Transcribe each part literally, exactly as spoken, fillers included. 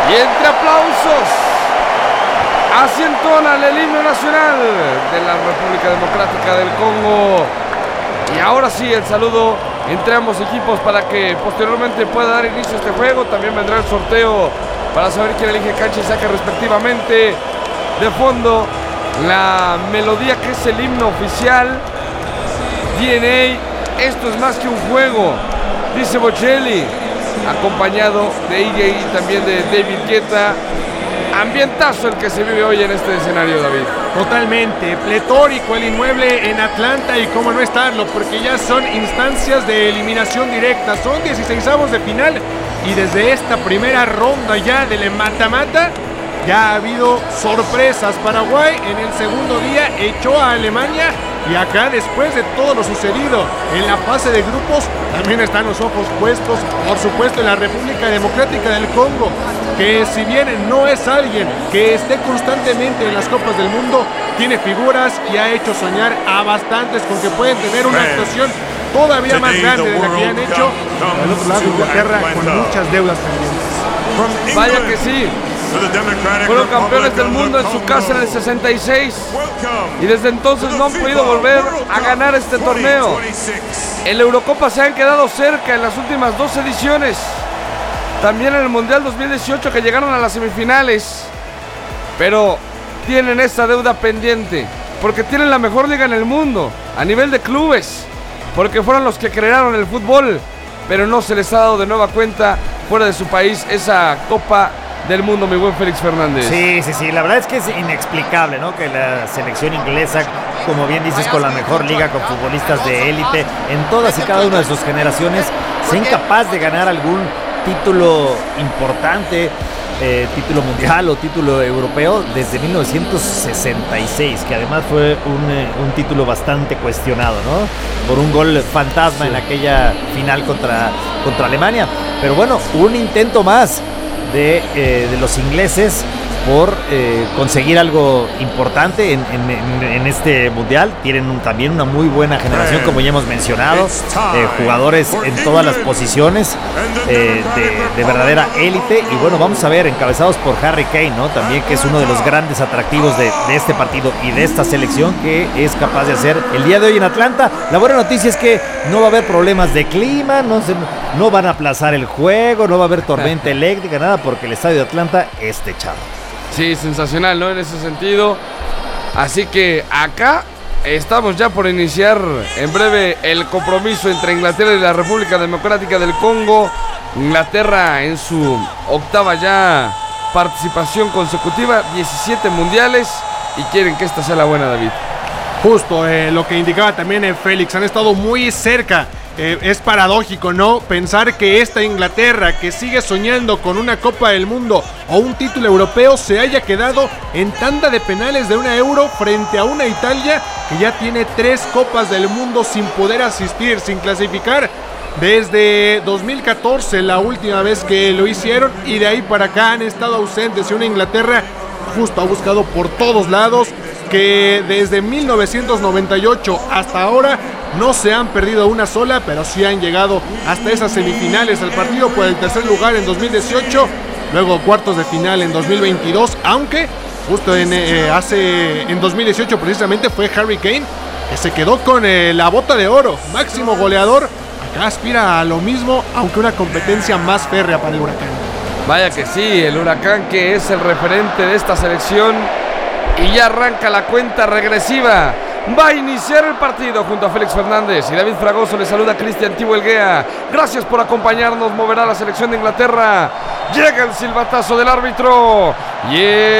Y entre aplausos así entona el himno nacional de la República Democrática del Congo. Y ahora sí, el saludo entre ambos equipos para que posteriormente pueda dar inicio a este juego. También vendrá el sorteo para saber quién elige cancha y saca respectivamente. De fondo, la melodía que es el himno oficial. D N A, esto es más que un juego, dice Bocelli, acompañado de I G y también de David Guetta. Ambientazo el que se vive hoy en este escenario, David. Totalmente, pletórico el inmueble en Atlanta, y cómo no estarlo, porque ya son instancias de eliminación directa, son dieciseisavos de final, y desde esta primera ronda ya del mata-mata, ya ha habido sorpresas. Paraguay en el segundo día echó a Alemania, y acá, después de todo lo sucedido en la fase de grupos, también están los ojos puestos, por supuesto, en la República Democrática del Congo, que si bien no es alguien que esté constantemente en las Copas del Mundo, tiene figuras y ha hecho soñar a bastantes con que pueden tener una actuación todavía más grande de la que han hecho. Al otro lado, Inglaterra con muchas deudas pendientes. Vaya que sí. Fueron campeones del mundo en su casa en el sesenta y seis y desde entonces no han podido volver a ganar este torneo. En la Eurocopa se han quedado cerca en las últimas dos ediciones. También en el Mundial dos mil dieciocho, que llegaron a las semifinales. Pero tienen esta deuda pendiente, porque tienen la mejor liga en el mundo a nivel de clubes, porque fueron los que crearon el fútbol, pero no se les ha dado de nueva cuenta fuera de su país esa Copa del Mundo, mi buen Félix Fernández. Sí, sí, sí, la verdad es que es inexplicable, ¿no? Que la selección inglesa, como bien dices, con la mejor liga, con futbolistas de élite en todas y cada una de sus generaciones, sea incapaz de ganar algún título importante, eh, título mundial o título europeo desde mil novecientos sesenta y seis, que además fue un, eh, un título bastante cuestionado, ¿no? Por un gol fantasma sí. en aquella final contra, contra Alemania. Pero bueno, un intento más de, eh, de los ingleses por eh, conseguir algo importante en, en, en este mundial. Tienen un, también una muy buena generación, como ya hemos mencionado, eh, jugadores en todas las posiciones, eh, de, de verdadera élite. Y bueno, vamos a ver, encabezados por Harry Kane, ¿no? También, que es uno de los grandes atractivos de, de este partido y de esta selección, que es capaz de hacer el día de hoy en Atlanta. La buena noticia es que no va a haber problemas de clima, no, se, no van a aplazar el juego, no va a haber tormenta eléctrica, nada, porque el estadio de Atlanta es techado. Sí, sensacional, ¿no? En ese sentido. Así que acá estamos ya por iniciar en breve el compromiso entre Inglaterra y la República Democrática del Congo. Inglaterra en su octava ya participación consecutiva, diecisiete mundiales, y quieren que esta sea la buena, David. Justo eh, lo que indicaba también eh, Félix, han estado muy cerca. Eh, es paradójico, ¿no? Pensar que esta Inglaterra, que sigue soñando con una Copa del Mundo o un título europeo, se haya quedado en tanda de penales de una Euro frente a una Italia que ya tiene tres Copas del Mundo sin poder asistir, sin clasificar. Desde dos mil catorce, la última vez que lo hicieron, y de ahí para acá han estado ausentes. Y una Inglaterra justo ha buscado por todos lados, que desde mil novecientos noventa y ocho hasta ahora no se han perdido una sola, pero sí han llegado hasta esas semifinales, al partido por el tercer lugar en dos mil dieciocho, luego cuartos de final en dos mil veintidós, aunque justo en, eh, hace, en dos mil dieciocho precisamente fue Harry Kane que se quedó con eh, la bota de oro, máximo goleador. Acá aspira a lo mismo, aunque una competencia más férrea para el Huracán. Vaya que sí, el Huracán, que es el referente de esta selección, y ya arranca la cuenta regresiva. Va a iniciar el partido junto a Félix Fernández y David Fragoso. Le saluda Cristian Tibuelguea. Gracias por acompañarnos. Moverá la selección de Inglaterra. Llega el silbatazo del árbitro y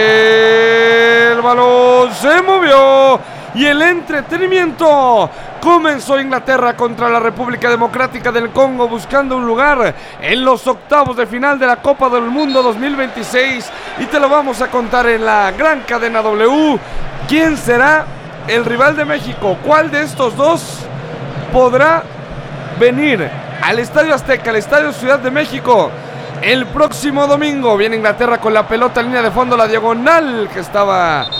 el balón se movió. Y el entretenimiento comenzó. Inglaterra contra la República Democrática del Congo, buscando un lugar en los octavos de final de la Copa del Mundo dos mil veintiséis. Y te lo vamos a contar en la gran cadena W. ¿Quién será el rival de México? ¿Cuál de estos dos podrá venir al Estadio Azteca, al Estadio Ciudad de México, el próximo domingo? Viene Inglaterra con la pelota en línea de fondo, la diagonal que estaba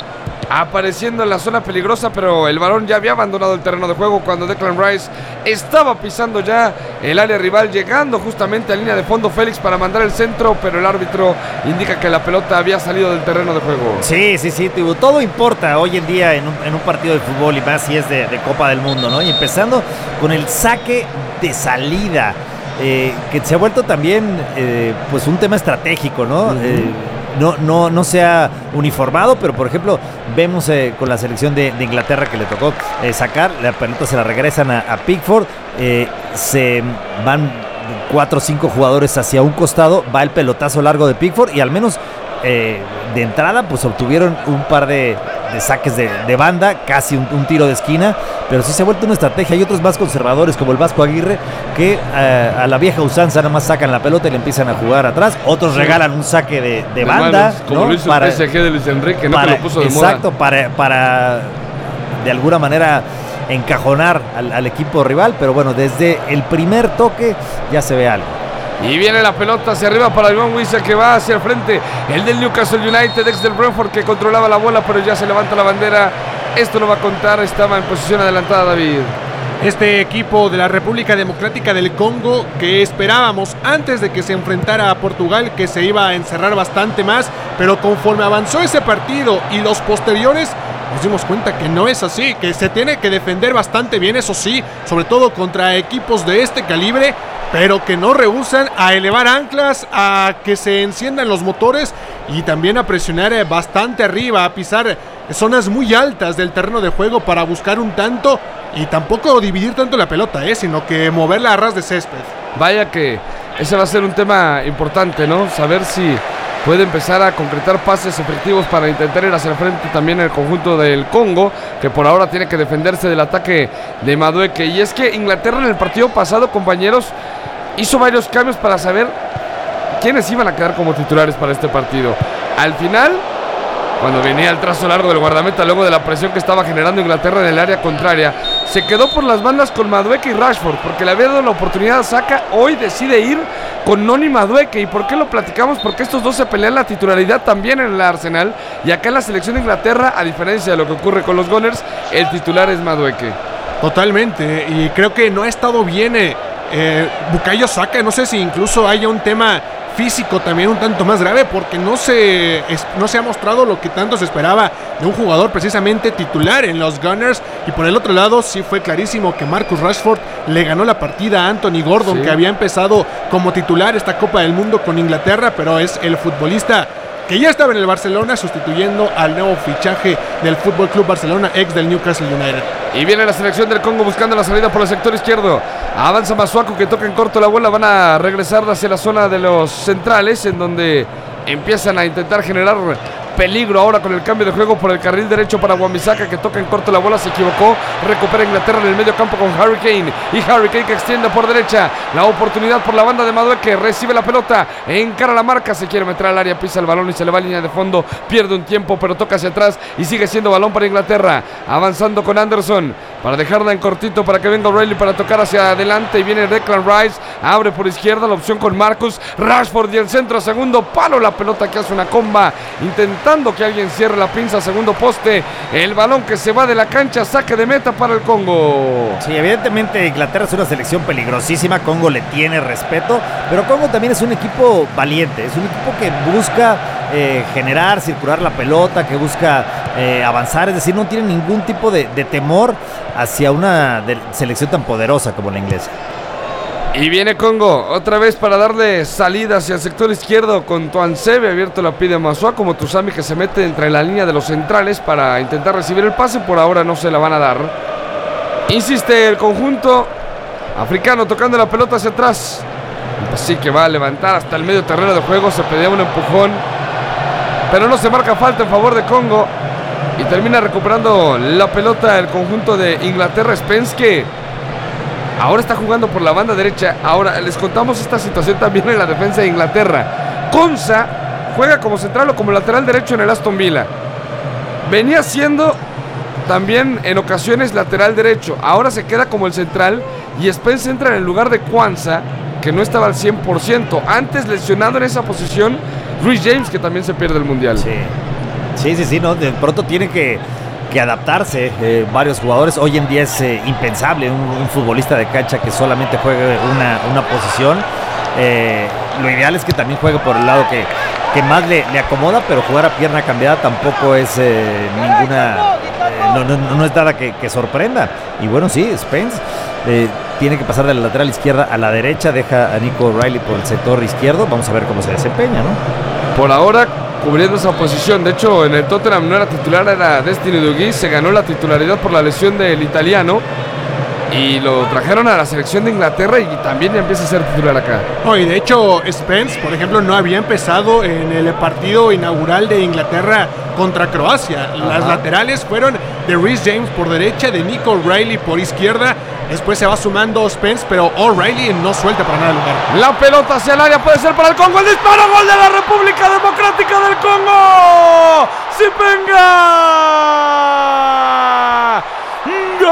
apareciendo en la zona peligrosa, pero el balón ya había abandonado el terreno de juego cuando Declan Rice estaba pisando ya el área rival, llegando justamente a línea de fondo Félix para mandar el centro, pero el árbitro indica que la pelota había salido del terreno de juego. Sí, sí, sí, tío, todo importa hoy en día en un, en un partido de fútbol, y más si es de, de Copa del Mundo, ¿no? Y empezando con el saque de salida, eh, que se ha vuelto también eh, pues un tema estratégico, ¿no? Uh-huh. Eh, No, no, no se ha uniformado, pero por ejemplo vemos eh, con la selección de, de Inglaterra que le tocó eh, sacar, la pelota se la regresan a, a Pickford, eh, se van cuatro o cinco jugadores hacia un costado, va el pelotazo largo de Pickford y al menos eh, de entrada pues obtuvieron un par de, de saques de, de banda, casi un, un tiro de esquina, pero sí se ha vuelto una estrategia. Hay otros más conservadores como el Vasco Aguirre que eh, a la vieja usanza nada más sacan la pelota y le empiezan a jugar atrás, otros sí. regalan un saque de, de, de banda, manos, como ¿no? lo hizo para, el P S G de Luis Enrique, ¿no? Para, que lo puso de exacto, moda. para, para de alguna manera encajonar al, al equipo rival, pero bueno, desde el primer toque ya se ve algo. Y viene la pelota hacia arriba para Iván Wissa, que va hacia el frente. El del Newcastle United, ex del Brentford, que controlaba la bola, pero ya se levanta la bandera. Esto lo va a contar, estaba en posición adelantada, David. Este equipo de la República Democrática del Congo, que esperábamos antes de que se enfrentara a Portugal que se iba a encerrar bastante más, pero conforme avanzó ese partido y los posteriores, nos dimos cuenta que no es así, que se tiene que defender bastante bien, eso sí, sobre todo contra equipos de este calibre, pero que no rehúsan a elevar anclas, a que se enciendan los motores y también a presionar bastante arriba, a pisar zonas muy altas del terreno de juego para buscar un tanto y tampoco dividir tanto la pelota, ¿eh? sino que moverla a ras de césped. Vaya que ese va a ser un tema importante, ¿no? Saber si puede empezar a concretar pases efectivos para intentar ir hacia el frente también el conjunto del Congo, que por ahora tiene que defenderse del ataque de Madueke. Y es que Inglaterra en el partido pasado, compañeros, hizo varios cambios para saber quiénes iban a quedar como titulares para este partido. Al final, cuando venía el trazo largo del guardameta, luego de la presión que estaba generando Inglaterra en el área contraria, se quedó por las bandas con Madueke y Rashford, porque le había dado la oportunidad a Saka. Hoy decide ir con Noni Madueke. ¿Y por qué lo platicamos? Porque estos dos se pelean la titularidad también en el Arsenal, y acá en la selección de Inglaterra, a diferencia de lo que ocurre con los Gunners, el titular es Madueke. Totalmente, y creo que no ha estado bien eh, eh, Bukayo Saka. No sé si incluso haya un tema físico también un tanto más grave, porque no se, es, no se ha mostrado lo que tanto se esperaba de un jugador precisamente titular en los Gunners. Y por el otro lado sí fue clarísimo que Marcus Rashford le ganó la partida a Anthony Gordon, sí. que había empezado como titular esta Copa del Mundo con Inglaterra, pero es el futbolista que ya estaba en el Barcelona sustituyendo al nuevo fichaje del F C Barcelona, ex del Newcastle United. Y viene la selección del Congo buscando la salida por el sector izquierdo. Avanza Masuaku, que toca en corto la bola. Van a regresar hacia la zona de los centrales, en donde empiezan a intentar generar peligro ahora con el cambio de juego por el carril derecho para Wan-Bissaka, que toca en corto la bola, se equivocó, recupera Inglaterra en el medio campo con Harry Kane, y Harry Kane que extiende por derecha, la oportunidad por la banda de Madueke, recibe la pelota, encara la marca, se quiere meter al área, pisa el balón y se le va a línea de fondo, pierde un tiempo pero toca hacia atrás y sigue siendo balón para Inglaterra, avanzando con Anderson para dejarla en cortito para que venga O'Reilly para tocar hacia adelante, y viene Declan Rice, abre por izquierda, la opción con Marcus Rashford y el centro, segundo palo, la pelota que hace una comba, intentando que alguien cierre la pinza, segundo poste, el balón que se va de la cancha, saque de meta para el Congo. Sí, evidentemente Inglaterra es una selección peligrosísima, Congo le tiene respeto, pero Congo también es un equipo valiente, es un equipo que busca eh, generar, circular la pelota, que busca eh, avanzar, es decir, no tiene ningún tipo de, de temor hacia una de, selección tan poderosa como la inglesa. Y viene Congo, otra vez para darle salida hacia el sector izquierdo con Tuansebe, abierto la pide Masua, como Tuzami que se mete entre la línea de los centrales para intentar recibir el pase, por ahora no se la van a dar. Insiste el conjunto africano tocando la pelota hacia atrás, así que va a levantar hasta el medio terreno de juego, se pedía un empujón, pero no se marca falta en favor de Congo, y termina recuperando la pelota el conjunto de Inglaterra. Spence, que ahora está jugando por la banda derecha. Ahora les contamos esta situación también en la defensa de Inglaterra. Konsa juega como central o como lateral derecho en el Aston Villa. Venía siendo también en ocasiones lateral derecho. Ahora se queda como el central y Spence entra en el lugar de Kwanza, que no estaba al cien por ciento. Antes lesionado en esa posición Reece James, que también se pierde el Mundial. Sí. Sí, sí, sí, ¿no? De pronto tiene que, que adaptarse eh, varios jugadores. Hoy en día es eh, impensable un, un futbolista de cancha que solamente juegue una, una posición. Eh, lo ideal es que también juegue por el lado que, que más le, le acomoda, pero jugar a pierna cambiada tampoco es eh, ninguna... Eh, no, no, no es nada que, que sorprenda. Y bueno, sí, Spence eh, tiene que pasar de la lateral izquierda a la derecha, deja a Nico O'Reilly por el sector izquierdo. Vamos a ver cómo se desempeña, ¿no? Por ahora, cubriendo esa posición. De hecho, en el Tottenham no era titular, era Destiny Dougui. Se ganó la titularidad por la lesión del italiano y lo trajeron a la selección de Inglaterra y también ya empieza a ser titular acá. Oh, y de hecho, Spence, por ejemplo, no había empezado en el partido inaugural de Inglaterra contra Croacia. Las Ajá. laterales fueron de Reece James por derecha, de Nico O'Reilly por izquierda. Después se va sumando Spence, pero O'Reilly no suelta para nada el lugar. La pelota hacia el área, puede ser para el Congo. El disparo, gol de la República Democrática del Congo. ¡Sipenga! ¡Gol!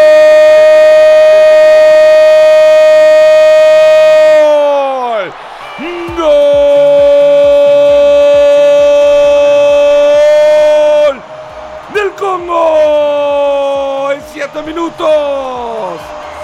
¡Gol! ¡Del Congo! En siete minutos.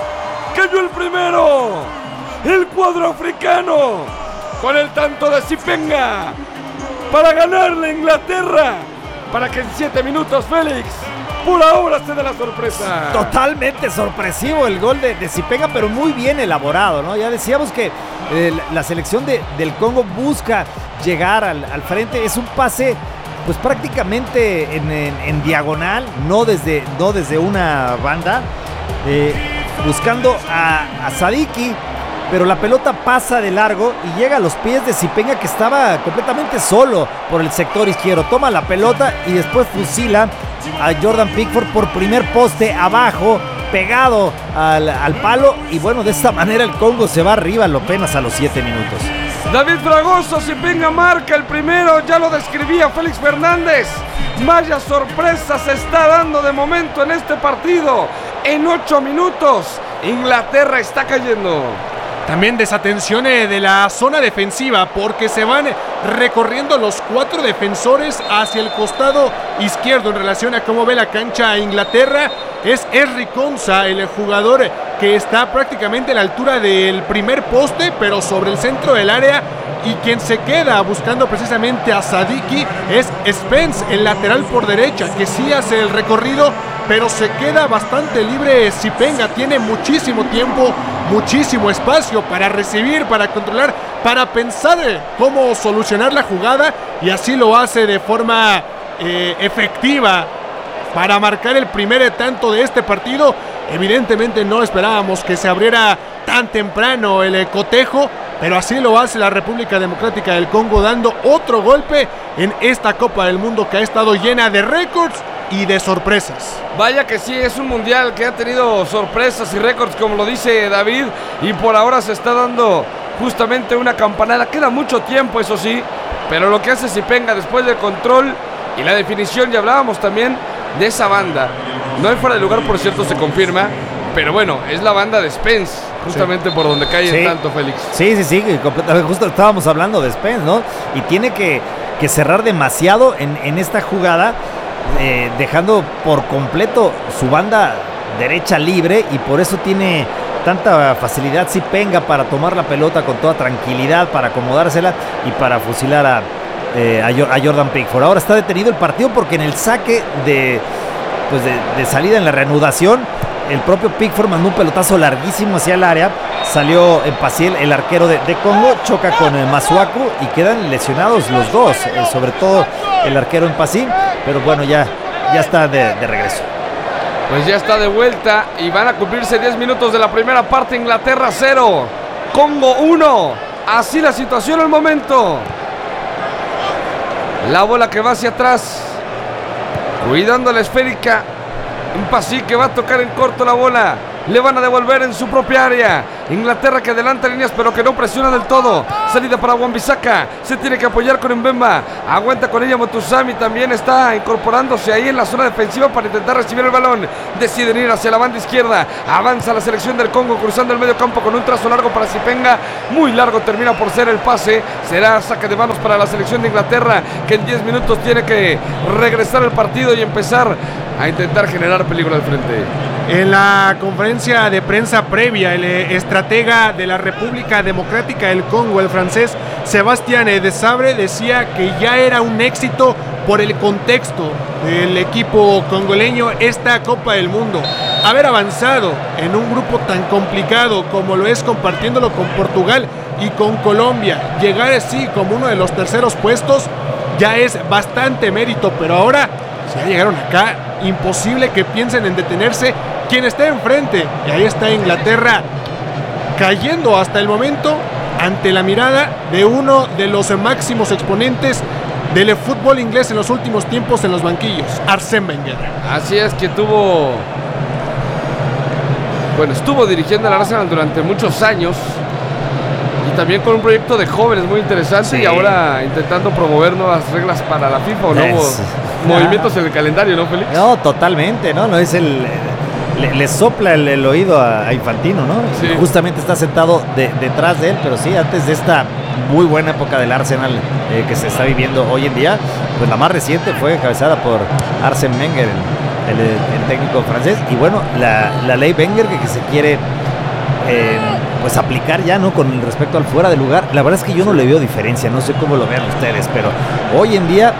Cayó el primero. El cuadro africano. Con el tanto de Sipenga. Para ganarle a Inglaterra. Para que en siete minutos Félix por ahora se dé la sorpresa. Totalmente sorpresivo el gol de, de Sipenga, pero muy bien elaborado, ¿no? Ya decíamos que eh, la, la selección de, del Congo busca llegar al, al frente. Es un pase, pues prácticamente en, en, en diagonal, no desde, no desde una banda, eh, buscando a, a Sadiki, pero la pelota pasa de largo y llega a los pies de Sipenga, que estaba completamente solo por el sector izquierdo. Toma la pelota y después fusila a Jordan Pickford por primer poste abajo, pegado al, al palo, y bueno, de esta manera el Congo se va arriba apenas a los siete minutos. David Fragoso, Sipenga marca el primero, ya lo describía Félix Fernández. Vaya sorpresa se está dando de momento en este partido. En ocho minutos, Inglaterra está cayendo. También desatención de la zona defensiva, porque se van recorriendo los cuatro defensores hacia el costado izquierdo en relación a cómo ve la cancha Inglaterra. Es Henry Konsa, el jugador que está prácticamente a la altura del primer poste, pero sobre el centro del área. Y quien se queda buscando precisamente a Sadiki es Spence, el lateral por derecha, que sí hace el recorrido, pero se queda bastante libre. Sipenga tiene muchísimo tiempo, muchísimo espacio para recibir, para controlar, para pensar cómo solucionar la jugada, y así lo hace de forma eh, efectiva para marcar el primer tanto de este partido. Evidentemente no esperábamos que se abriera tan temprano el cotejo, pero así lo hace la República Democrática del Congo, dando otro golpe en esta Copa del Mundo que ha estado llena de récords y de sorpresas. Vaya que sí, es un mundial que ha tenido sorpresas y récords, como lo dice David, y por ahora se está dando justamente una campanada. Queda mucho tiempo, eso sí, pero lo que hace Sipenga después del control y la definición, ya hablábamos también de esa banda. No hay fuera de lugar, por cierto, se confirma, pero bueno, es la banda de Spence, justamente sí, por donde cae sí. el tanto, Félix. Sí, sí, sí, completamente. Justo estábamos hablando de Spence, ¿no? Y tiene que, que cerrar demasiado en, en esta jugada, eh, dejando por completo su banda derecha libre, y por eso tiene tanta facilidad Sipenga para tomar la pelota con toda tranquilidad, para acomodársela y para fusilar a, eh, a Jordan Pickford. Ahora está detenido el partido porque en el saque de, pues de, de salida, en la reanudación, el propio Pickford mandó un pelotazo larguísimo hacia el área. Salió en Paciel, el arquero de, de Congo, choca con eh, Masuaku y quedan lesionados los dos, eh, sobre todo el arquero en Paciel, pero bueno, ya, ya está de, de regreso. Pues ya está de vuelta y van a cumplirse diez minutos de la primera parte. Inglaterra cero, Congo uno. Así la situación al momento. La bola que va hacia atrás, cuidando la esférica. Un pasí que va a tocar en corto la bola. Le van a devolver en su propia área. Inglaterra que adelanta líneas pero que no presiona del todo. salida para Wan-Bissaka, se tiene que apoyar con Mbemba, aguanta con ella Montuzami, también está incorporándose ahí en la zona defensiva para intentar recibir el balón, deciden ir hacia la banda izquierda, avanza la selección del Congo cruzando el medio campo con un trazo largo para Sipenga, muy largo termina por ser el pase, será saque de manos para la selección de Inglaterra, que en diez minutos tiene que regresar al partido y empezar a intentar generar peligro al frente. En la conferencia de prensa previa, el eh, estratega de la República Democrática del Congo, el francés Sébastien Desabre, decía que ya era un éxito por el contexto del equipo congoleño esta Copa del Mundo. Haber avanzado en un grupo tan complicado como lo es compartiéndolo con Portugal y con Colombia, llegar así como uno de los terceros puestos, ya es bastante mérito, pero ahora, si ya llegaron acá, imposible que piensen en detenerse quien esté enfrente. Y ahí está Inglaterra cayendo hasta el momento ante la mirada de uno de los máximos exponentes del fútbol inglés en los últimos tiempos en los banquillos, Arsène Wenger. Así es, que tuvo, bueno, estuvo dirigiendo al Arsenal durante muchos años y también con un proyecto de jóvenes muy interesante, sí. Y ahora intentando promover nuevas reglas para la FIFA o nuevos es, movimientos no. en el calendario, ¿no, Félix? No, totalmente, ¿no? No es el... Le, le sopla el, el oído a, a Infantino, ¿no? Sí. Justamente está sentado de, detrás de él, pero sí, antes de esta muy buena época del Arsenal eh, que se está viviendo hoy en día, pues la más reciente fue encabezada por Arsène Wenger, el, el, el técnico francés, y bueno, la, la ley Wenger que, que se quiere eh, pues aplicar ya, ¿no? Con respecto al fuera de lugar, la verdad es que yo no le veo diferencia, no sé cómo lo vean ustedes, pero hoy en día,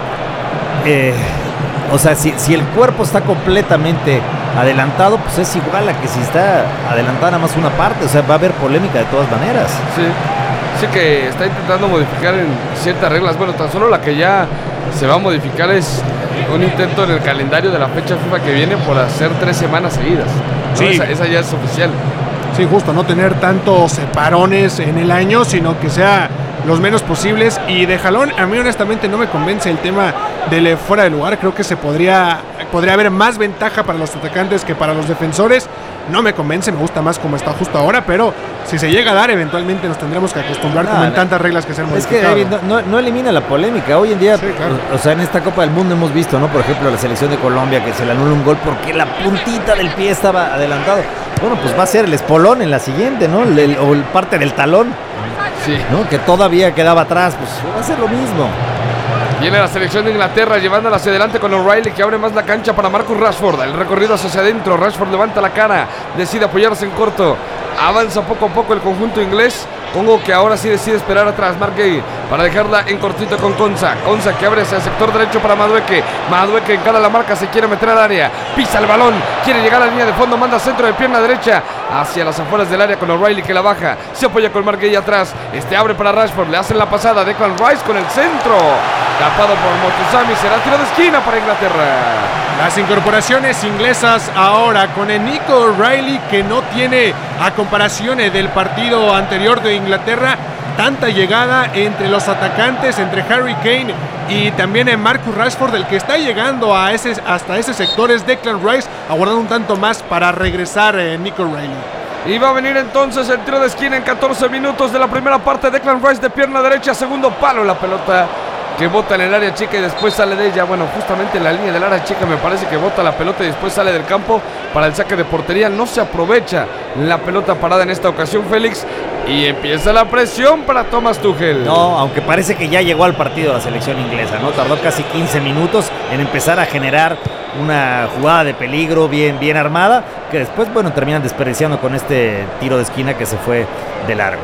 eh, o sea, si, si el cuerpo está completamente adelantado, pues es igual a que si está adelantada nada más una parte, o sea, va a haber polémica de todas maneras. Sí, sí que está intentando modificar en ciertas reglas, bueno, tan solo la que ya se va a modificar es un intento en el calendario de la fecha FIFA que viene por hacer tres semanas seguidas, ¿no? Sí. Esa, esa ya es oficial. Sí, justo, no tener tantos parones en el año, sino que sea los menos posibles. Y de jalón, a mí honestamente no me convence el tema del fuera de lugar. Creo que se podría, podría haber más ventaja para los atacantes que para los defensores. No me convence, me gusta más como está justo ahora, pero si se llega a dar, eventualmente nos tendremos que acostumbrar, no, como en tantas reglas que se han modificado. Es que David, no, no elimina la polémica. Hoy en día, sí, claro. o, o sea, en esta Copa del Mundo hemos visto, ¿no? Por ejemplo, la selección de Colombia que se le anula un gol porque la puntita del pie estaba adelantado. Bueno, pues va a ser el espolón en la siguiente, ¿no? El, el, o el parte del talón, sí, ¿no? Que todavía quedaba atrás, pues va a ser lo mismo. Viene la selección de Inglaterra llevándola hacia adelante con O'Reilly, que abre más la cancha para Marcus Rashford. El recorrido hacia adentro, Rashford levanta la cara, decide apoyarse en corto. Avanza poco a poco el conjunto inglés. Congo que ahora sí decide esperar atrás. Mark Gay para dejarla en cortito con Konsa. Konsa que abre hacia el sector derecho para Madueke. Madueke encara la marca, se quiere meter al área. Pisa el balón, quiere llegar a la línea de fondo. Manda centro de pierna derecha hacia las afueras del área con O'Reilly que la baja. Se apoya con Mark Gay atrás. Este abre para Rashford, le hacen la pasada. Declan Rice con el centro. Tapado por Montuzami, será tiro de esquina para Inglaterra. Las incorporaciones inglesas ahora con el Nico O'Reilly, que no tiene, a comparación del partido anterior de Inglaterra, tanta llegada entre los atacantes, entre Harry Kane y también en Marcus Rashford. El que está llegando a ese, hasta ese sector es Declan Rice, aguardando un tanto más para regresar eh, Nico O'Reilly. Y va a venir entonces el tiro de esquina en catorce minutos de la primera parte. Declan Rice de pierna derecha, segundo palo, la pelota que bota en el área chica y después sale de ella. Bueno, justamente en la línea del área chica me parece que bota la pelota y después sale del campo para el saque de portería. No se aprovecha la pelota parada en esta ocasión, Félix, y empieza la presión para Thomas Tuchel. No, aunque parece que ya llegó al partido la selección inglesa, ¿no? Tardó casi quince minutos en empezar a generar una jugada de peligro bien, bien armada, que después, bueno, terminan desperdiciando con este tiro de esquina que se fue de largo.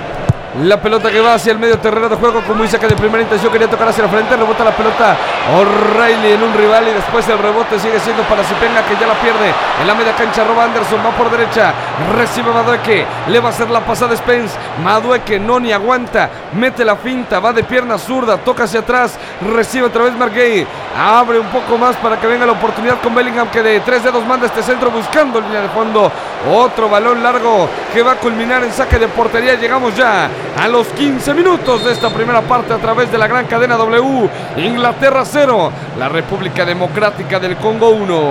La pelota que va hacia el medio terreno de juego, como dice que de primera intención quería tocar hacia la frente, rebota la pelota O'Reilly en un rival y después el rebote sigue siendo para Sipenga, que ya la pierde en la media cancha. Roba Anderson, va por derecha, recibe Madueke, le va a hacer la pasada Spence. Madueke no ni aguanta, mete la finta, va de pierna zurda, toca hacia atrás, recibe otra vez Mark Gay, abre un poco más para que venga la oportunidad con Bellingham, que de tres dedos manda este centro buscando línea de fondo. Otro balón largo que va a culminar en saque de portería. Llegamos ya a los quince minutos de esta primera parte a través de la gran cadena W. Inglaterra cero, la República Democrática del Congo uno.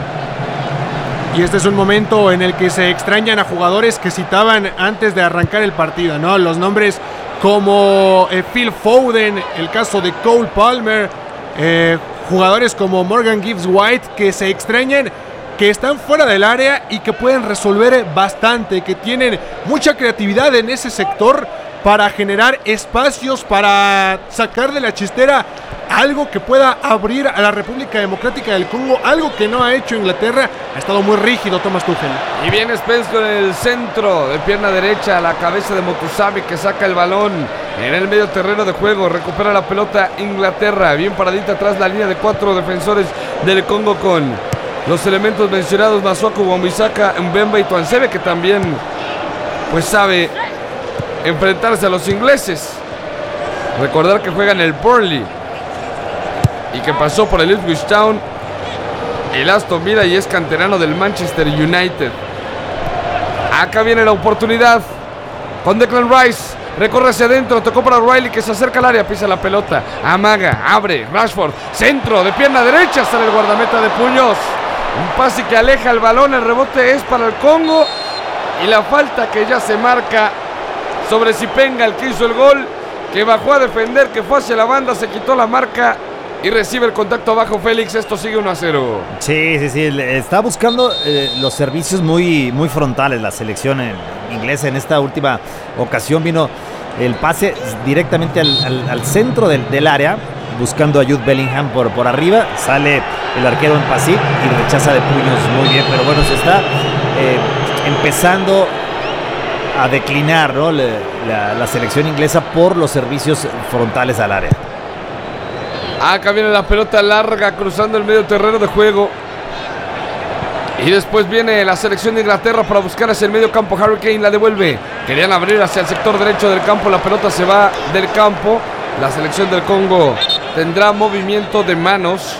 Y este es un momento en el que se extrañan a jugadores que citaban antes de arrancar el partido, ¿no? Los nombres como eh, Phil Foden, el caso de Cole Palmer, eh, jugadores como Morgan Gibbs White que se extrañan, que están fuera del área y que pueden resolver bastante, que tienen mucha creatividad en ese sector para generar espacios, para sacar de la chistera algo que pueda abrir a la República Democrática del Congo, algo que no ha hecho Inglaterra. Ha estado muy rígido Thomas Tuchel. Y viene Spence con el centro de pierna derecha a la cabeza de Motusavi, que saca el balón en el medio terreno de juego. Recupera la pelota Inglaterra, bien paradita atrás la línea de cuatro defensores del Congo con los elementos mencionados: Masuaku, Wan-Bissaka, Mbemba y Tuanzebe, que también pues sabe enfrentarse a los ingleses. Recordar que juega en el Burnley y que pasó por el Ipswich Town, el Aston Villa, y es canterano del Manchester United. Acá viene la oportunidad con Declan Rice. Recorre hacia adentro, tocó para Riley, que se acerca al área, pisa la pelota, amaga, abre, Rashford, centro de pierna derecha, sale el guardameta de puños. Un pase que aleja el balón, el rebote es para el Congo y la falta que ya se marca sobre Sipenga, el que hizo el gol, que bajó a defender, que fue hacia la banda, se quitó la marca y recibe el contacto abajo Félix. Esto sigue uno a cero. Sí, sí, sí, está buscando eh, los servicios muy, muy frontales la selección en, inglesa. En esta última ocasión vino el pase directamente al, al, al centro del, del área, buscando a Jude Bellingham por, por arriba. Sale el arquero en Pasí y rechaza de puños muy bien, pero bueno, se está eh, empezando a declinar, ¿no?, la, la, la selección inglesa por los servicios frontales al área. Acá viene la pelota larga cruzando el medio terreno de juego. Y después viene la selección de Inglaterra para buscar hacia el medio campo. Harry Kane la devuelve. Querían abrir hacia el sector derecho del campo. La pelota se va del campo. La selección del Congo tendrá movimiento de manos.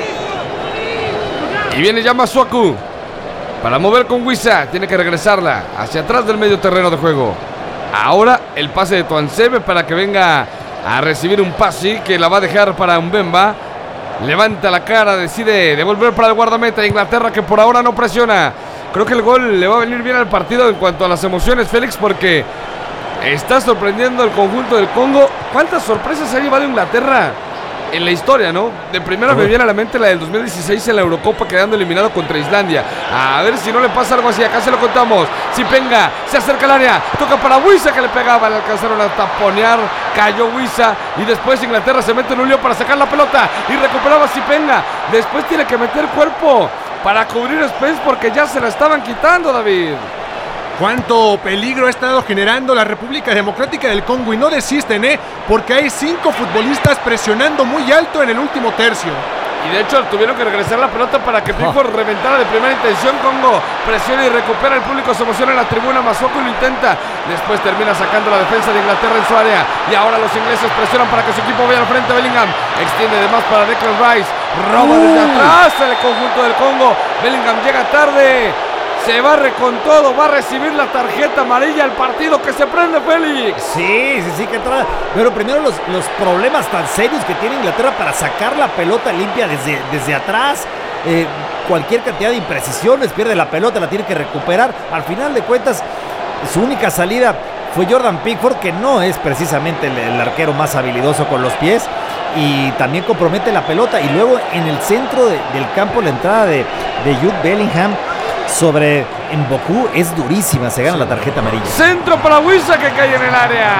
Y viene ya Masuaku para mover con Wissa. Tiene que regresarla hacia atrás del medio terreno de juego. Ahora el pase de Tuanzebe para que venga a recibir un pase que la va a dejar para Mbemba. Levanta la cara, decide devolver para el guardameta de Inglaterra, que por ahora no presiona. Creo que el gol le va a venir bien al partido en cuanto a las emociones, Félix, porque está sorprendiendo el conjunto del Congo. ¿Cuántas sorpresas ha llevado Inglaterra en la historia, no? De primera me viene a la mente la del dos mil dieciséis en la Eurocopa, quedando eliminado contra Islandia. A ver si no le pasa algo así, acá se lo contamos. Sipenga se acerca al área, toca para Wissa, que le pegaba, le alcanzaron a taponear, cayó Wissa y después Inglaterra se mete en un lío para sacar la pelota y recuperaba Sipenga. Después tiene que meter cuerpo para cubrir Spence porque ya se la estaban quitando, David. Cuánto peligro ha estado generando la República Democrática del Congo, y no desisten, ¿eh? Porque hay cinco futbolistas presionando muy alto en el último tercio. Y de hecho tuvieron que regresar la pelota para que Pickford reventara de primera intención. Congo presiona y recupera, el público se emociona en la tribuna. Masuaku lo intenta, después termina sacando la defensa de Inglaterra en su área. Y ahora los ingleses presionan para que su equipo vaya al frente. Bellingham extiende de más para Declan Rice, roba uh. desde atrás el conjunto del Congo. Bellingham llega tarde, se barre con todo, va a recibir la tarjeta amarilla. El partido que se prende, Félix. Sí, sí, sí, que entrada. Pero primero los, los problemas tan serios que tiene Inglaterra para sacar la pelota limpia desde, desde atrás. Eh, cualquier cantidad de imprecisiones, pierde la pelota, la tiene que recuperar. Al final de cuentas, su única salida fue Jordan Pickford, que no es precisamente el, el arquero más habilidoso con los pies, y también compromete la pelota. Y luego en el centro de, del campo, la entrada de, de Jude Bellingham sobre Mboku es durísima, se gana la tarjeta amarilla. Centro para Wissa, que cae en el área.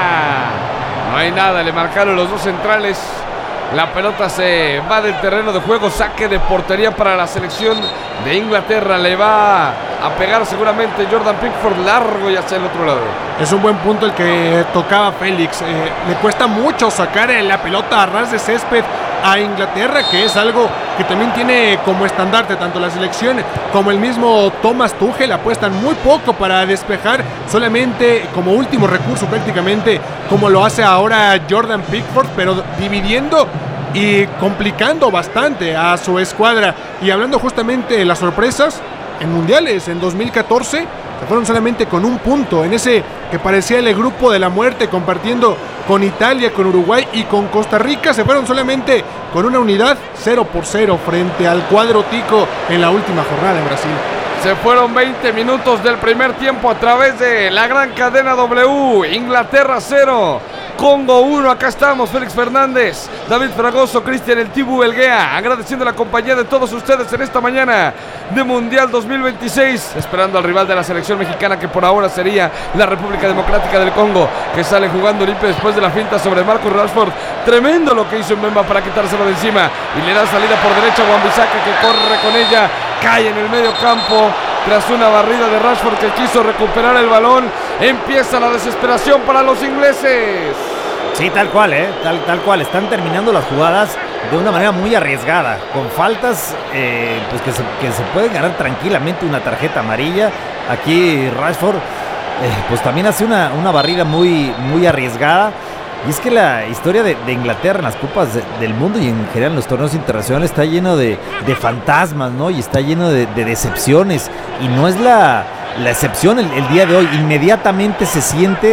No hay nada, le marcaron los dos centrales. La pelota se va del terreno de juego, saque de portería para la selección de Inglaterra. Le va a pegar seguramente Jordan Pickford largo y hacia el otro lado. Es un buen punto el que tocaba Félix. Eh, le cuesta mucho sacar la pelota a ras de césped a Inglaterra, que es algo que también tiene como estandarte tanto la selección como el mismo Thomas Tuchel. Apuestan muy poco para despejar, solamente como último recurso prácticamente, como lo hace ahora Jordan Pickford, pero dividiendo y complicando bastante a su escuadra. Y hablando justamente de las sorpresas en mundiales, en dos mil catorce se fueron solamente con un punto en ese que parecía el grupo de la muerte, compartiendo con Italia, con Uruguay y con Costa Rica. Se fueron solamente con una unidad, cero por cero frente al cuadro tico en la última jornada en Brasil. Se fueron veinte minutos del primer tiempo a través de la gran cadena W. Inglaterra cero, Congo uno, acá estamos, Félix Fernández, David Fragoso, Cristian El Tibu Belguea, agradeciendo la compañía de todos ustedes en esta mañana de Mundial dos mil veintiséis, esperando al rival de la selección mexicana, que por ahora sería la República Democrática del Congo, que sale jugando limpio después de la finta sobre Marcus Rashford. Tremendo lo que hizo Mbemba para quitárselo de encima, y le da salida por derecha a Wan-Bissaka, que corre con ella, cae en el medio campo tras una barrida de Rashford, que quiso recuperar el balón. Empieza la desesperación para los ingleses. Sí, tal cual, ¿eh? Tal, tal cual. Están terminando las jugadas de una manera muy arriesgada, con faltas eh, pues que, se, que se puede ganar tranquilamente una tarjeta amarilla. Aquí Rashford eh, pues también hace una, una barrida muy, muy arriesgada. Y es que la historia de, de Inglaterra en las copas de, del mundo y en general en los torneos internacionales está lleno de, de fantasmas, ¿no? Y está lleno de, de decepciones. Y no es la, la excepción el, el día de hoy. Inmediatamente se siente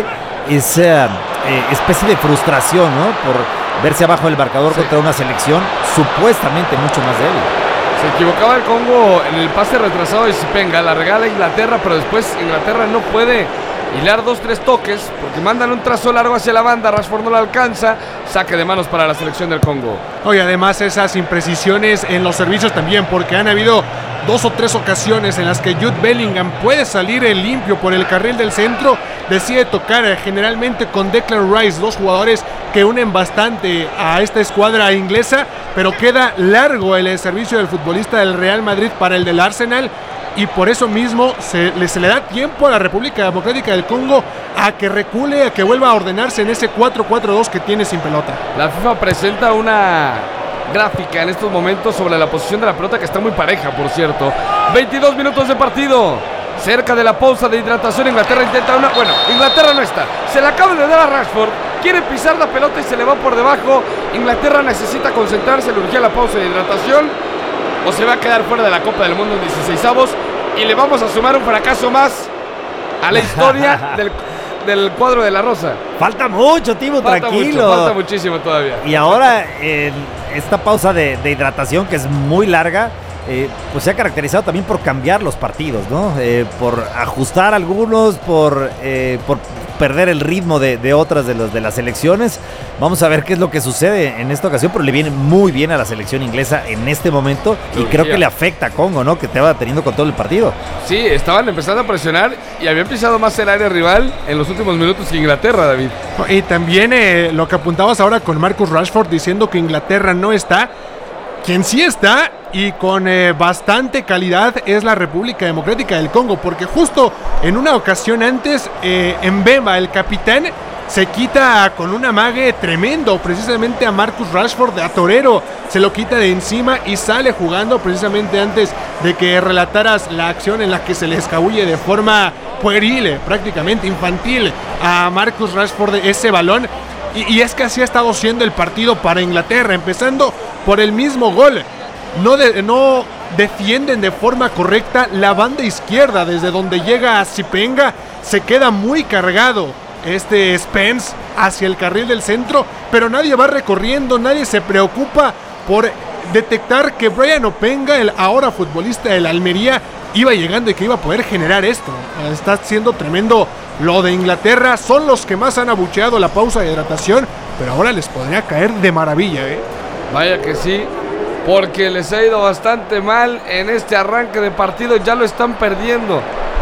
esa eh, especie de frustración, ¿no? Por verse abajo del marcador, sí, contra una selección supuestamente mucho más débil. Se equivocaba el Congo en el pase retrasado de Sipenga, la regala Inglaterra, pero después Inglaterra no puede hilar dos, tres toques, porque mandan un trazo largo hacia la banda, Rashford no la alcanza, saque de manos para la selección del Congo. Oye, además esas imprecisiones en los servicios también, porque han habido dos o tres ocasiones en las que Jude Bellingham puede salir en limpio por el carril del centro, decide tocar generalmente con Declan Rice, dos jugadores que unen bastante a esta escuadra inglesa, pero queda largo el servicio del futbolista del Real Madrid para el del Arsenal. Y por eso mismo se le, se le da tiempo a la República Democrática del Congo a que recule, a que vuelva a ordenarse en ese cuatro cuatro dos que tiene sin pelota. La FIFA presenta una gráfica en estos momentos sobre la posición de la pelota, que está muy pareja, por cierto. veintidós minutos de partido. Cerca de la pausa de hidratación, Inglaterra intenta una... Bueno, Inglaterra no está. Se le acaba de dar a Rashford. Quiere pisar la pelota y se le va por debajo. Inglaterra necesita concentrarse, le urgía la pausa de hidratación, o se va a quedar fuera de la Copa del Mundo en dieciseisavos. Y le vamos a sumar un fracaso más a la historia del, del cuadro de la Rosa. Falta mucho, Timo, falta tranquilo. Mucho, falta muchísimo todavía. Y ahora eh, esta pausa de, de hidratación, que es muy larga, eh, pues se ha caracterizado también por cambiar los partidos, ¿no? Eh, por ajustar algunos, por, eh, por perder el ritmo de, de otras de, los, de las selecciones. Vamos a ver qué es lo que sucede en esta ocasión, pero le viene muy bien a la selección inglesa en este momento y creo que le afecta a Congo, ¿no? Que te va teniendo con todo el partido. Sí, estaban empezando a presionar y habían pisado más el área rival en los últimos minutos que Inglaterra, David. Y también eh, lo que apuntabas ahora con Marcus Rashford diciendo que Inglaterra no está. Quien sí está y con eh, bastante calidad es la República Democrática del Congo, porque justo en una ocasión antes eh, Mbemba, el capitán, se quita con un amague tremendo precisamente a Marcus Rashford de a torero, se lo quita de encima y sale jugando precisamente antes de que relataras la acción en la que se le escabulle de forma pueril, prácticamente infantil, a Marcus Rashford ese balón. Y, y es que así ha estado siendo el partido para Inglaterra, empezando por el mismo gol. No, de, no defienden de forma correcta la banda izquierda, desde donde llega a Sipenga, se queda muy cargado este Spence hacia el carril del centro, pero nadie va recorriendo, nadie se preocupa por detectar que Brian Openga, el ahora futbolista del Almería, iba llegando y que iba a poder generar esto. Está siendo tremendo lo de Inglaterra, son los que más han abucheado la pausa de hidratación, pero ahora les podría caer de maravilla, ¿eh? Vaya que sí, porque les ha ido bastante mal en este arranque de partido, ya lo están perdiendo.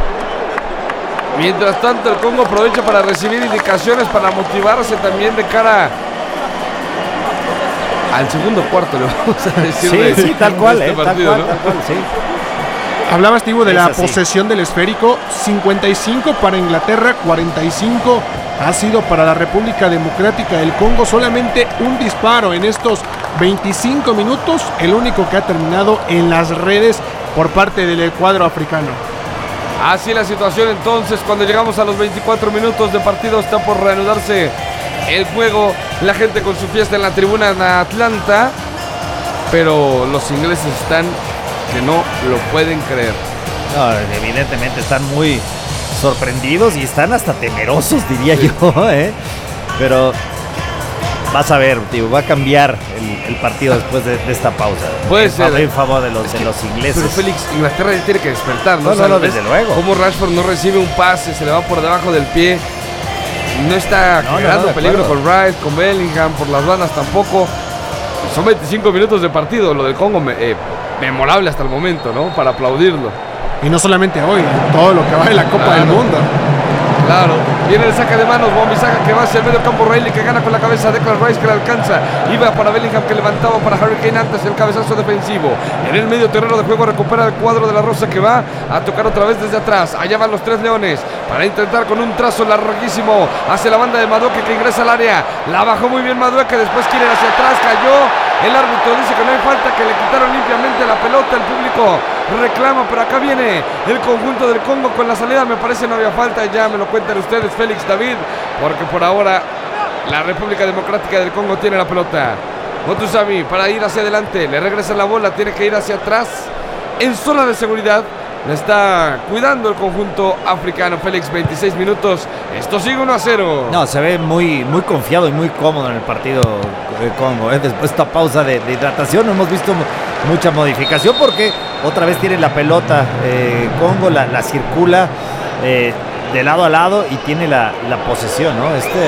Mientras tanto, el Congo aprovecha para recibir indicaciones, para motivarse también de cara al segundo cuarto, le vamos a decir. Sí, de, sí, tal cual, de este eh, partido, tal cual, ¿no? tal cual, sí. Hablabas, Tibu, de Es la así. posesión del esférico, cincuenta y cinco para Inglaterra, cuarenta y cinco ha sido para la República Democrática del Congo, solamente un disparo en estos veinticinco minutos, el único que ha terminado en las redes por parte del cuadro africano. Así la situación entonces, cuando llegamos a los veinticuatro minutos de partido, está por reanudarse el juego, la gente con su fiesta en la tribuna en Atlanta, pero los ingleses están que no lo pueden creer. No, evidentemente están muy sorprendidos y están hasta temerosos, diría sí. yo, ¿eh? Pero vas a ver, tío, va a cambiar el, el partido después de, de esta pausa. Puede en ser. Favor, en favor de los, es de que, los ingleses. Pero Félix, Inglaterra ya tiene que despertar, ¿no? No, no, no, desde luego. Como Rashford no recibe un pase, se le va por debajo del pie. no está No, no, generando no, de peligro acuerdo. con Rice, con Bellingham, por las bandas tampoco. Son veinticinco minutos de partido, lo del Congo me- eh, memorable hasta el momento, ¿no? Para aplaudirlo. Y no solamente hoy, en todo lo que va de la Copa Claro. del Mundo. Claro, viene el saque de manos, Wan-Bissaka que va hacia el medio campo, Riley que gana con la cabeza, Declan Rice que la alcanza, iba para Bellingham que levantaba para Harry Kane antes el cabezazo defensivo, en el medio terreno de juego recupera el cuadro de la Rosa que va a tocar otra vez desde atrás, allá van los tres leones, para intentar con un trazo larguísimo hacia la banda de Madueke que ingresa al área, la bajó muy bien Madueke, después quiere ir hacia atrás, cayó. El árbitro dice que no hay falta, que le quitaron limpiamente la pelota, el público reclama, pero acá viene el conjunto del Congo con la salida, me parece no había falta, ya me lo cuentan ustedes, Félix, David, porque por ahora la República Democrática del Congo tiene la pelota. Motusami para ir hacia adelante, le regresa la bola, tiene que ir hacia atrás, en zona de seguridad, le está cuidando el conjunto africano. Félix, veintiséis minutos, esto sigue uno a cero. No, se ve muy, muy confiado y muy cómodo en el partido de Congo. ¿eh? Después de esta pausa de, de hidratación no hemos visto mucha modificación porque otra vez tiene la pelota eh, Congo, la, la circula eh, de lado a lado y tiene la, la posesión, ¿no? Este,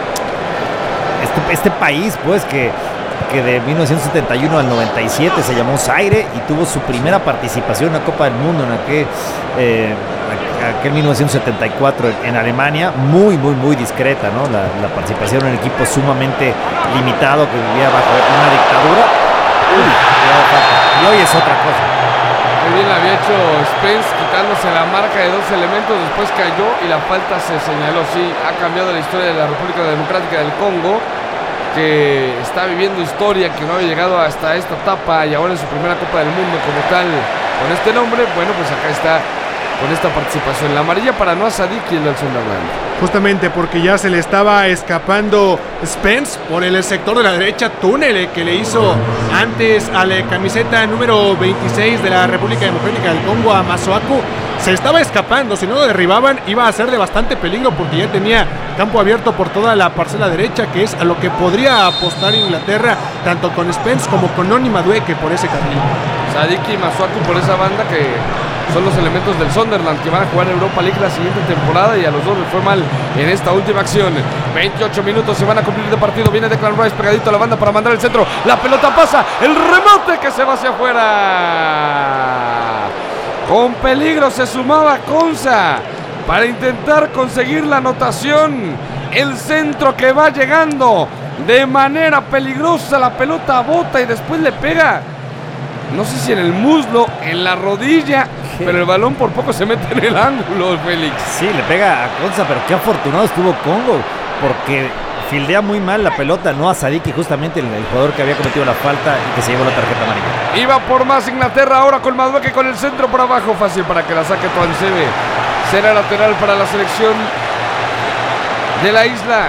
este, este país, pues, que, que de mil novecientos setenta y uno al noventa y siete se llamó Zaire y tuvo su primera participación en la Copa del Mundo en aquel, eh, aquel mil novecientos setenta y cuatro en, en Alemania, muy, muy, muy discreta, ¿no? La, la participación en un equipo sumamente limitado que vivía bajo una dictadura. Uy, cuidado, falta. Y hoy es otra cosa. Muy bien la había hecho Spence quitándose la marca de dos elementos, después cayó y la falta se señaló. Sí, ha cambiado la historia de la República Democrática del Congo, que está viviendo historia, que no había llegado hasta esta etapa y ahora en su primera Copa del Mundo como tal, con este nombre. Bueno, pues acá está con esta participación. La amarilla para Noah Sadiki, el del Sunderland. Justamente porque ya se le estaba escapando Spence por el sector de la derecha, túnel que le hizo antes a la camiseta número veintiséis de la República Democrática del Congo, a Masuaku. Se estaba escapando, si no lo derribaban iba a ser de bastante peligro porque ya tenía campo abierto por toda la parcela derecha, que es a lo que podría apostar Inglaterra, tanto con Spence como con Noni Madueke por ese carril. Sadiki y Masuaku por esa banda, que son los elementos del Sunderland que van a jugar en Europa League la siguiente temporada, y a los dos les fue mal en esta última acción. veintiocho minutos se van a cumplir de partido. Viene Declan Rice pegadito a la banda para mandar el centro. La pelota pasa, el remate que se va hacia afuera. Con peligro se sumaba Konsa para intentar conseguir la anotación. El centro que va llegando de manera peligrosa, la pelota bota y después le pega, no sé si en el muslo, en la rodilla, ¿qué? Pero el balón por poco se mete en el ángulo, Félix. Sí, le pega a Konsa, pero qué afortunado estuvo Congo, porque fildea muy mal la pelota, no a Sadiki, justamente el, el jugador que había cometido la falta y que se llevó la tarjeta amarilla. Iba por más Inglaterra ahora con Madueke con el centro por abajo, fácil para que la saque Tuansebe. Será lateral para la selección de la isla.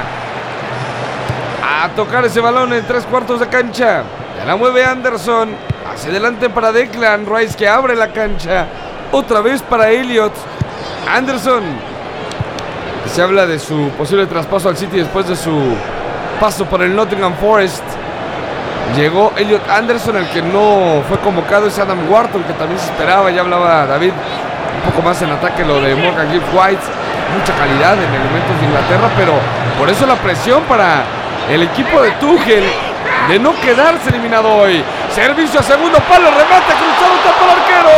A tocar ese balón en tres cuartos de cancha. Ya la mueve Anderson. Hacia adelante para Declan Rice, que abre la cancha. Otra vez para Elliot. Anderson. Se habla de su posible traspaso al City después de su paso por el Nottingham Forest. Llegó Elliot Anderson, el que no fue convocado es Adam Wharton, que también se esperaba. Ya hablaba David un poco más en ataque lo de Morgan Gibbs White. Mucha calidad en elementos de Inglaterra, pero por eso la presión para el equipo de Tuchel de no quedarse eliminado hoy. Servicio a segundo palo, remate cruzado, tapa al arquero.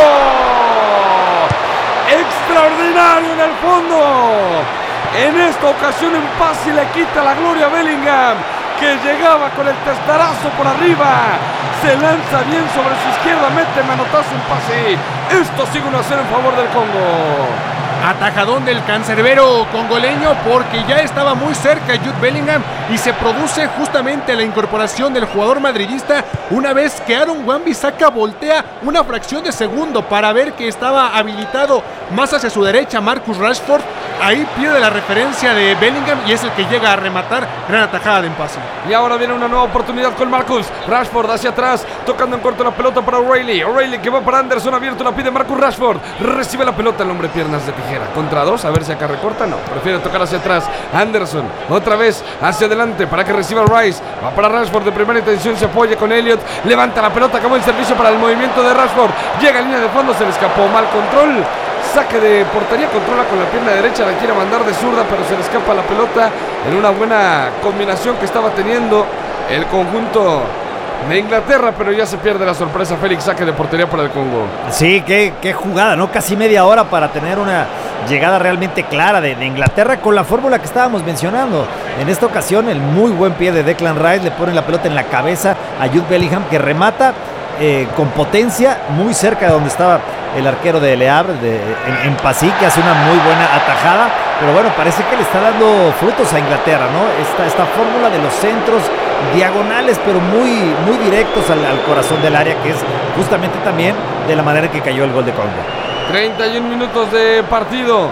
Extraordinario en el fondo. En esta ocasión en pase le quita la gloria a Bellingham, que llegaba con el testarazo por arriba. Se lanza bien sobre su izquierda, mete manotazo en pase. Esto sigue uno a cero en favor del Congo. Atajadón del cancerbero congoleño, porque ya estaba muy cerca Jude Bellingham y se produce justamente la incorporación del jugador madridista una vez que Aaron Wan-Bissaka voltea una fracción de segundo para ver que estaba habilitado más hacia su derecha Marcus Rashford. Ahí pierde la referencia de Bellingham y es el que llega a rematar. Gran atajada de empase. Y ahora viene una nueva oportunidad con Marcus Rashford hacia atrás, tocando en corto la pelota para O'Reilly. O'Reilly que va para Anderson, abierto, la pide Marcus Rashford. Recibe la pelota, el hombre piernas de tijera. Contra dos, a ver si acá recorta, no. Prefiere tocar hacia atrás. Anderson, otra vez hacia adelante para que reciba Rice. Va para Rashford de primera intención, se apoya con Elliot. Levanta la pelota, acabó el servicio para el movimiento de Rashford. Llega a línea de fondo, se le escapó, mal control. Saque de portería, controla con la pierna derecha, la quiere mandar de zurda, pero se le escapa la pelota en una buena combinación que estaba teniendo el conjunto de Inglaterra, pero ya se pierde la sorpresa. Félix, saque de portería para el Congo. Sí, qué, qué jugada, ¿no? Casi media hora para tener una llegada realmente clara de, de Inglaterra con la fórmula que estábamos mencionando. En esta ocasión, el muy buen pie de Declan Rice le pone la pelota en la cabeza a Jude Bellingham, que remata eh, con potencia muy cerca de donde estaba el arquero de Le Havre, de, en, en Passy, que hace una muy buena atajada. Pero bueno, parece que le está dando frutos a Inglaterra, ¿no? Esta, esta fórmula de los centros diagonales, pero muy, muy directos al, al corazón del área, que es justamente también de la manera que cayó el gol de Congo. treinta y un minutos de partido.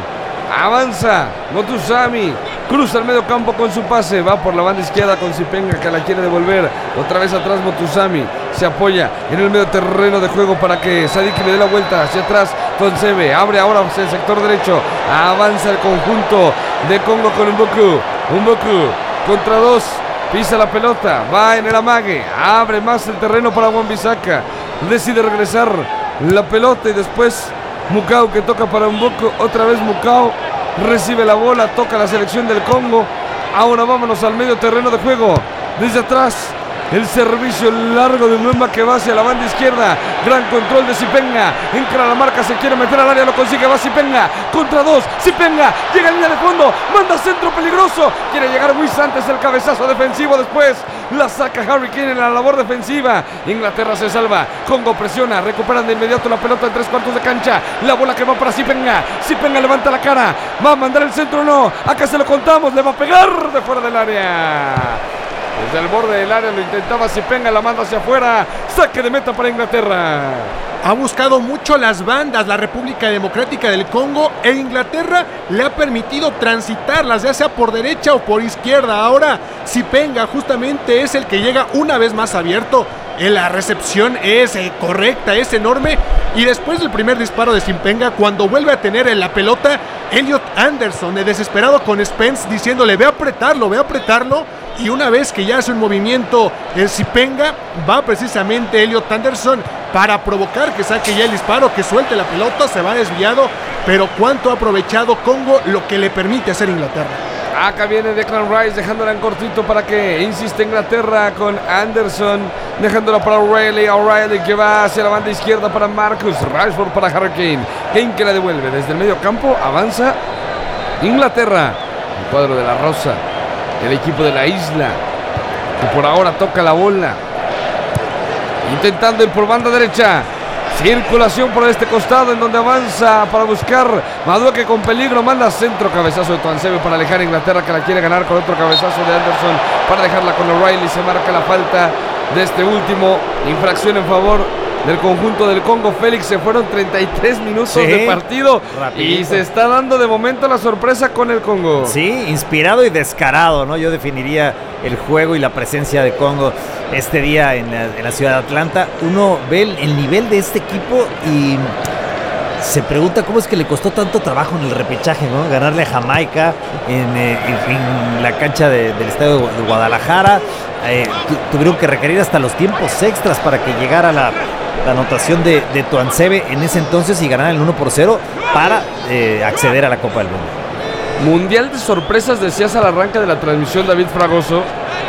Avanza Motusami, cruza el medio campo con su pase, va por la banda izquierda con Zipenga, que la quiere devolver. Otra vez atrás Motusami, se apoya en el medio terreno de juego para que Sadik le dé la vuelta hacia atrás. Tonsebe abre ahora hacia el sector derecho, avanza el conjunto de Congo con Mboku. Mboku contra dos, pisa la pelota, va en el amague, abre más el terreno para Wan-Bissaka, decide regresar la pelota y después Mukau, que toca para Mboku. Otra vez Mukau recibe la bola, toca la selección del Congo. Ahora vámonos al medio terreno de juego. Desde atrás el servicio largo de Mbemba, que va hacia la banda izquierda. Gran control de Zipenga, entra a la marca, se quiere meter al área, lo consigue, va Zipenga contra dos, Zipenga llega a línea de fondo, manda centro peligroso, quiere llegar Wiss antes, el cabezazo defensivo, después la saca Harry Kane en la labor defensiva. Inglaterra se salva, Congo presiona, recuperan de inmediato la pelota en tres cuartos de cancha, la bola que va para Zipenga, Zipenga levanta la cara, va a mandar el centro, no, acá se lo contamos, le va a pegar de fuera del área. Desde el borde del área lo intentaba Zipenga, la manda hacia afuera, saque de meta para Inglaterra. Ha buscado mucho las bandas la República Democrática del Congo, e Inglaterra le ha permitido transitarlas, ya sea por derecha o por izquierda. Ahora Zipenga justamente es el que llega una vez más abierto. La recepción es eh, correcta, es enorme. Y después del primer disparo de Zipenga, cuando vuelve a tener en la pelota, Elliot Anderson, eh, desesperado con Spence, diciéndole ve a apretarlo, ve a apretarlo. Y una vez que ya hace un movimiento el Zipenga, va precisamente Elliot Anderson para provocar que saque ya el disparo, que suelte la pelota, se va desviado. Pero cuánto ha aprovechado Congo lo que le permite hacer Inglaterra. Acá viene Declan Rice dejándola en cortito para que insiste Inglaterra con Anderson, dejándola para O'Reilly, O'Reilly que va hacia la banda izquierda para Marcus Rashford, para Harry Kane, Kane que la devuelve desde el medio campo, avanza Inglaterra, el cuadro de la Rosa, el equipo de la isla, que por ahora toca la bola, intentando ir por banda derecha. Circulación por este costado en donde avanza para buscar Madueke con peligro, manda centro, cabezazo de Tuanzebe para alejar a Inglaterra, que la quiere ganar con otro cabezazo de Anderson para dejarla con O'Reilly. Se marca la falta de este último, infracción en favor del conjunto del Congo. Félix, se fueron treinta y tres minutos sí, de partido rapidito. Y se está dando de momento la sorpresa con el Congo. Sí, inspirado y descarado, ¿no? Yo definiría el juego y la presencia de Congo este día en la, en la ciudad de Atlanta. Uno ve el, el nivel de este equipo y se pregunta cómo es que le costó tanto trabajo en el repechaje, ¿no? Ganarle a Jamaica en, eh, en, en la cancha de, del estadio de Guadalajara. Eh, tu, tuvieron que requerir hasta los tiempos extras para que llegara la, la anotación de, de Tuanzebe en ese entonces y ganar el uno por cero para eh, acceder a la Copa del Mundo. Mundial de sorpresas, decías al arranque de la transmisión, David Fragoso.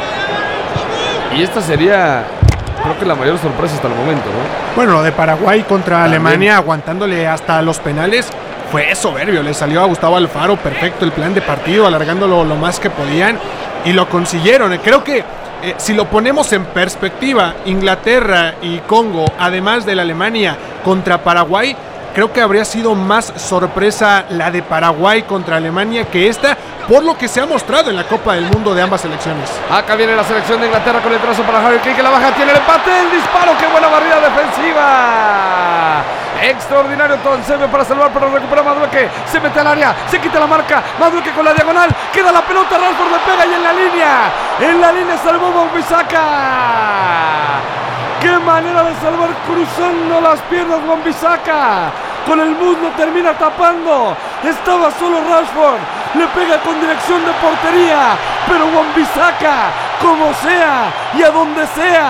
Y esta sería, creo que la mayor sorpresa hasta el momento, ¿no? Bueno, lo de Paraguay contra También. Alemania, aguantándole hasta los penales, fue soberbio. Le salió a Gustavo Alfaro perfecto el plan de partido, alargándolo lo más que podían y lo consiguieron. Creo que eh, si lo ponemos en perspectiva, Inglaterra y Congo, además de la Alemania contra Paraguay, creo que habría sido más sorpresa la de Paraguay contra Alemania que esta, por lo que se ha mostrado en la Copa del Mundo de ambas selecciones. Acá viene la selección de Inglaterra con el trazo para Harry Kane, que la baja, tiene el empate, el disparo, qué buena barrida defensiva. Extraordinario Tuanzebe para salvar, pero recupera Madueke, se mete al área, se quita la marca, Madueke con la diagonal, queda la pelota, Rashford le pega y en la línea, en la línea salvó Wan-Bissaka. ¡Qué manera de salvar cruzando las piernas Wan-Bissaka! Con el muslo termina tapando. Estaba solo Rashford. Le pega con dirección de portería. Pero Wan-Bissaka, como sea y a donde sea,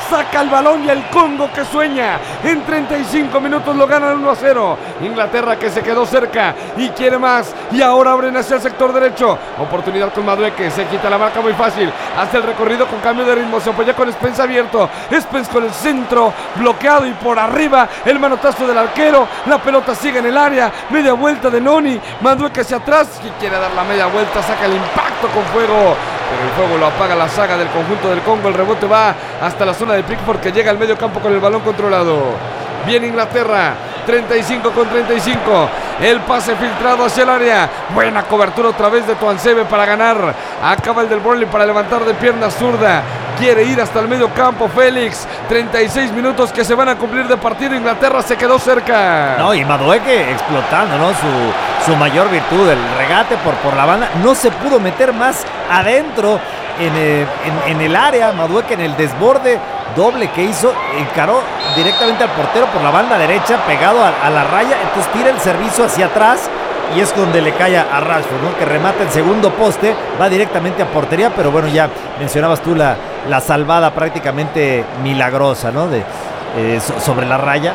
saca el balón y el Congo que sueña. En treinta y cinco minutos lo ganan uno a cero. Inglaterra que se quedó cerca y quiere más. Y ahora abren hacia el sector derecho. Oportunidad con Madueke. Se quita la marca muy fácil. Hace el recorrido con cambio de ritmo. Se apoya con Spence abierto. Spence con el centro bloqueado y por arriba el manotazo del arquero. La pelota sigue en el área. Media vuelta de Noni. Madueke hacia atrás. Y quiere dar la media vuelta. Saca el impacto con fuego. Pero el fuego lo apaga la saga del conjunto del Congo. El rebote va hasta la zona de Pickford, que llega al medio campo con el balón controlado. Bien Inglaterra, treinta y cinco con treinta y cinco. El pase filtrado hacia el área. Buena cobertura otra vez de Tuanzebe para ganar. Acaba el del Burnley para levantar de pierna zurda. Quiere ir hasta el medio campo Félix. treinta y seis minutos que se van a cumplir de partido. Inglaterra se quedó cerca. No, y Madueke explotando, ¿no? Su, su mayor virtud, el regate por, por la banda. No se pudo meter más adentro en, eh, en, en el área. Madueke en el desborde doble que hizo, encaró directamente al portero por la banda derecha, pegado a, a la raya. Entonces tira el servicio hacia atrás. Y es donde le cae a Rashford, ¿no? Que remata el segundo poste, va directamente a portería, pero bueno, ya mencionabas tú la, la salvada prácticamente milagrosa, ¿no? De, eh, so, sobre la raya.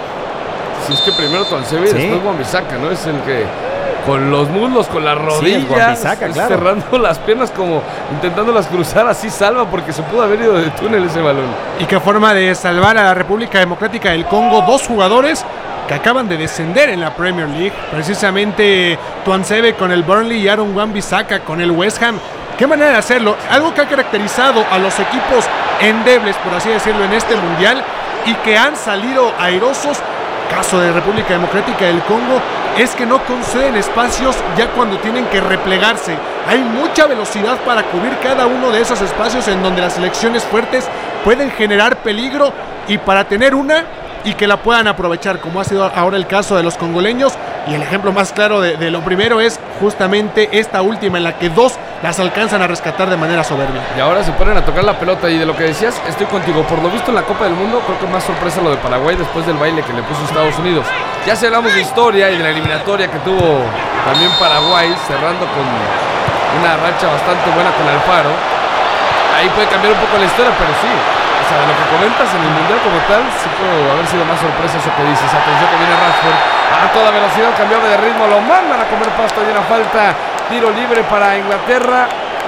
Si es que primero Tuanzebe y Sí. después Wan-Bissaka, ¿no? Es el que con los muslos, con las Sí, rodillas, es Wan-Bissaka, es claro. cerrando las piernas como intentándolas cruzar, así salva porque se pudo haber ido de túnel ese balón. Y qué forma de salvar a la República Democrática del Congo, dos jugadores que acaban de descender en la Premier League, precisamente Tuanzebe con el Burnley y Aaron Wan-Bissaka con el West Ham. Qué manera de hacerlo, algo que ha caracterizado a los equipos endebles, por así decirlo, en este mundial, y que han salido airosos. Caso de República Democrática del Congo es que no conceden espacios ya cuando tienen que replegarse. Hay mucha velocidad para cubrir cada uno de esos espacios en donde las selecciones fuertes pueden generar peligro, y para tener una y que la puedan aprovechar, como ha sido ahora el caso de los congoleños. Y el ejemplo más claro de, de lo primero es justamente esta última, en la que dos las alcanzan a rescatar de manera soberbia. Y ahora se ponen a tocar la pelota, y de lo que decías, estoy contigo. Por lo visto en la Copa del Mundo, creo que más sorpresa lo de Paraguay después del baile que le puso Estados Unidos. Ya si hablamos de historia y de la eliminatoria que tuvo también Paraguay, cerrando con una racha bastante buena con Alfaro, ahí puede cambiar un poco la historia, pero sí, o sea, de lo que comentas en el Mundial como tal, sí puede haber sido más sorpresa eso que dices. Atención que viene Rashford a toda velocidad, cambiaba de ritmo, lo mandan a comer pasto y una falta. Tiro libre para Inglaterra.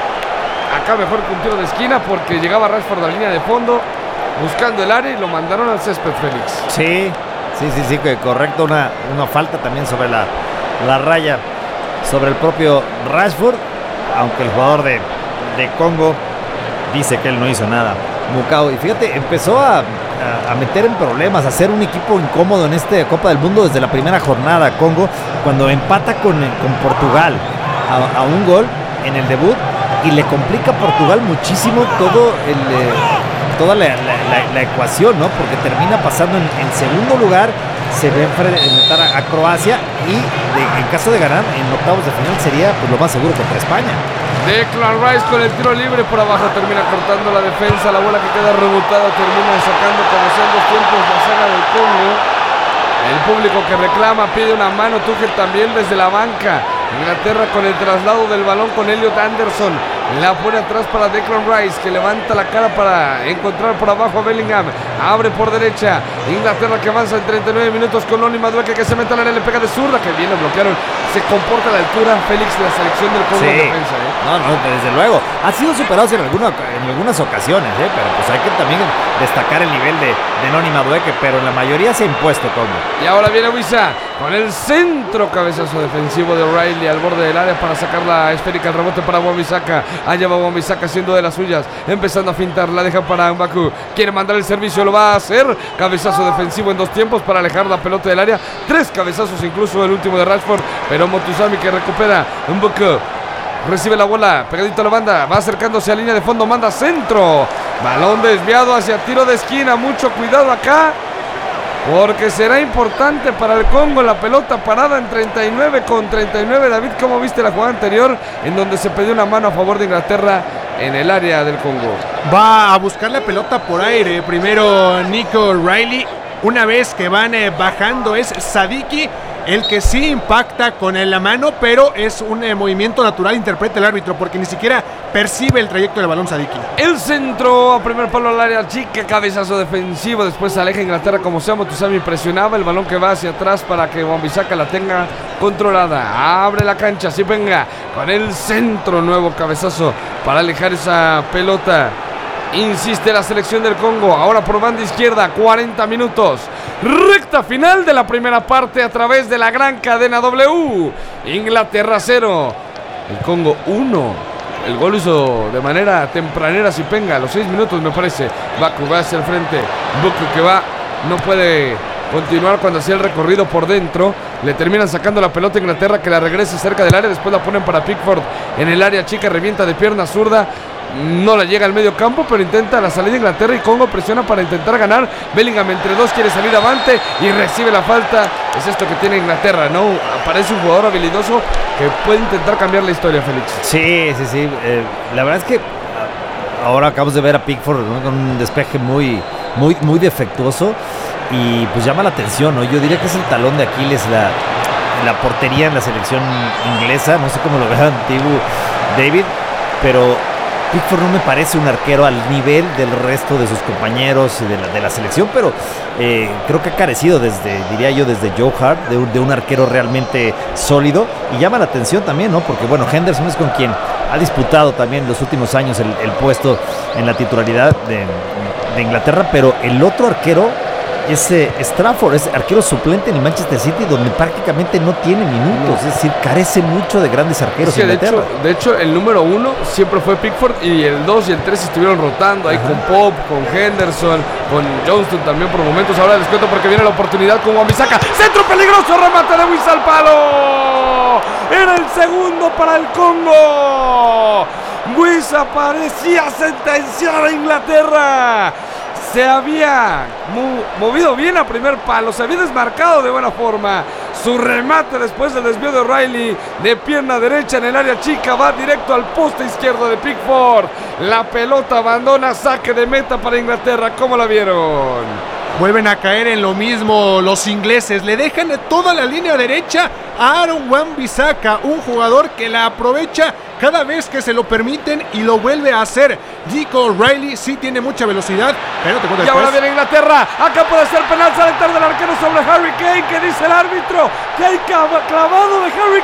Acá mejor que un tiro de esquina, porque llegaba Rashford a la línea de fondo buscando el área y lo mandaron al césped, Félix. Sí, sí, sí, sí, que correcto. Una, una falta también sobre la, la raya, sobre el propio Rashford, aunque el jugador de, de Congo dice que él no hizo nada. Mukau, y fíjate, empezó a, a, a meter en problemas, a ser un equipo incómodo en esta Copa del Mundo desde la primera jornada. Congo, cuando empata con, con Portugal a, a un gol en el debut, y le complica a Portugal muchísimo todo el, eh, toda la, la, la, la ecuación, ¿no? Porque termina pasando en, en segundo lugar, se ve enfrentar a, a Croacia, y de, en caso de ganar en octavos de final sería pues lo más seguro contra España. Declan Rice con el tiro libre por abajo, termina cortando la defensa, la bola que queda rebotada termina sacando como son los tiempos la saga del Congo. El público que reclama pide una mano. Tuchel también desde la banca. Inglaterra con el traslado del balón con Elliot Anderson, la pone atrás para Declan Rice, que levanta la cara para encontrar por abajo a Bellingham, abre por derecha. Inglaterra que avanza en treinta y nueve minutos con Noni Madueke, que se mete al área, le pega de zurda, que viene, bloquearon. Se comporta a la altura Félix de la selección del Congo. Sí. En defensa, ¿eh? No, no, desde luego. Ha sido superado en, alguna, en algunas ocasiones, ¿eh? Pero pues hay que también destacar el nivel de, de Noni Madueke, pero en la mayoría se ha impuesto Congo. Y ahora viene Wissa con el centro, cabezazo defensivo de O'Reilly al borde del área para sacar la esférica, el rebote para Wan-Bissaka. Allá va Wan-Bissaka haciendo de las suyas, empezando a fintar, la deja para Mbaku, quiere mandar el servicio, lo va a hacer. Cabezazo defensivo en dos tiempos para alejar la pelota del área, tres cabezazos incluso el último de Rashford, pero Motuzami que recupera. Mbaku recibe la bola, pegadito a la banda, va acercándose a línea de fondo, manda centro, balón desviado hacia tiro de esquina. Mucho cuidado acá, porque será importante para el Congo. La pelota parada en treinta y nueve con treinta y nueve. David, ¿cómo viste la jugada anterior en donde se pidió una mano a favor de Inglaterra en el área del Congo? Va a buscar la pelota por aire. Primero Nico O'Reilly. Una vez que van eh, bajando es Sadiki el que sí impacta con la mano, pero es un eh, movimiento natural, interpreta el árbitro, porque ni siquiera percibe el trayecto del balón Sadiki. El centro a primer palo al área chica, cabezazo defensivo, después se aleja Inglaterra como sea. Motusami presionaba el balón que va hacia atrás para que Wan-Bissaka la tenga controlada. Abre la cancha, así venga, con el centro, nuevo cabezazo para alejar esa pelota. Insiste la selección del Congo, ahora por banda izquierda, cuarenta minutos. Recta final de la primera parte a través de la gran cadena W. Inglaterra cero, el Congo uno. El gol hizo de manera tempranera Sipenga, a los seis minutos me parece. Baku va hacia el frente, Buku que va, no puede continuar cuando hacía el recorrido por dentro. Le terminan sacando la pelota a Inglaterra, que la regresa cerca del área. Después la ponen para Pickford en el área chica, revienta de pierna zurda. No la llega al medio campo, pero intenta la salida de Inglaterra y Congo presiona para intentar ganar. Bellingham entre dos quiere salir avante y recibe la falta. Es esto que tiene Inglaterra, ¿no? Aparece un jugador habilidoso que puede intentar cambiar la historia, Félix. Sí, sí, sí. Eh, la verdad es que ahora acabamos de ver a Pickford, ¿no?, con un despeje muy, muy, muy defectuoso y pues llama la atención, ¿no? Yo diría que es el talón de Aquiles, la, la portería en la selección inglesa. No sé cómo lo vea antiguo David, pero Pickford no me parece un arquero al nivel del resto de sus compañeros de la, de la selección, pero eh, creo que ha carecido desde, diría yo, desde Joe Hart, de un, de un arquero realmente sólido, y llama la atención también, ¿no? Porque bueno, Henderson es con quien ha disputado también los últimos años el, el puesto en la titularidad de, de Inglaterra, pero el otro arquero es eh, Trafford, es arquero suplente en el Manchester City, donde prácticamente no tiene minutos, no. Es decir, carece mucho de grandes arqueros. Sí, en de, Inglaterra. hecho, de hecho, el número uno siempre fue Pickford y el dos y el tres estuvieron rotando ahí. Ajá. Con Pope, con Henderson, con Johnston también por momentos. Ahora les cuento porque viene la oportunidad con Wan-Bissaka. Centro peligroso, remate de Wissa al palo. Era el segundo para el Congo. Wissa parecía sentenciar a Inglaterra. Se había movido bien a primer palo, se había desmarcado de buena forma. Su remate después del desvío de O'Reilly de pierna derecha en el área chica va directo al poste izquierdo de Pickford. La pelota abandona, saque de meta para Inglaterra. ¿Cómo la vieron? Vuelven a caer en lo mismo los ingleses. Le dejan toda la línea derecha a Aaron Wan-Bissaka, un jugador que la aprovecha cada vez que se lo permiten y lo vuelve a hacer. Nico O'Reilly sí tiene mucha velocidad, pero te cuento. Y ahora viene Inglaterra. Acá puede ser penal, sale tarde del arquero sobre Harry Kane. ¿Qué dice el árbitro? Que hay clavado de Harry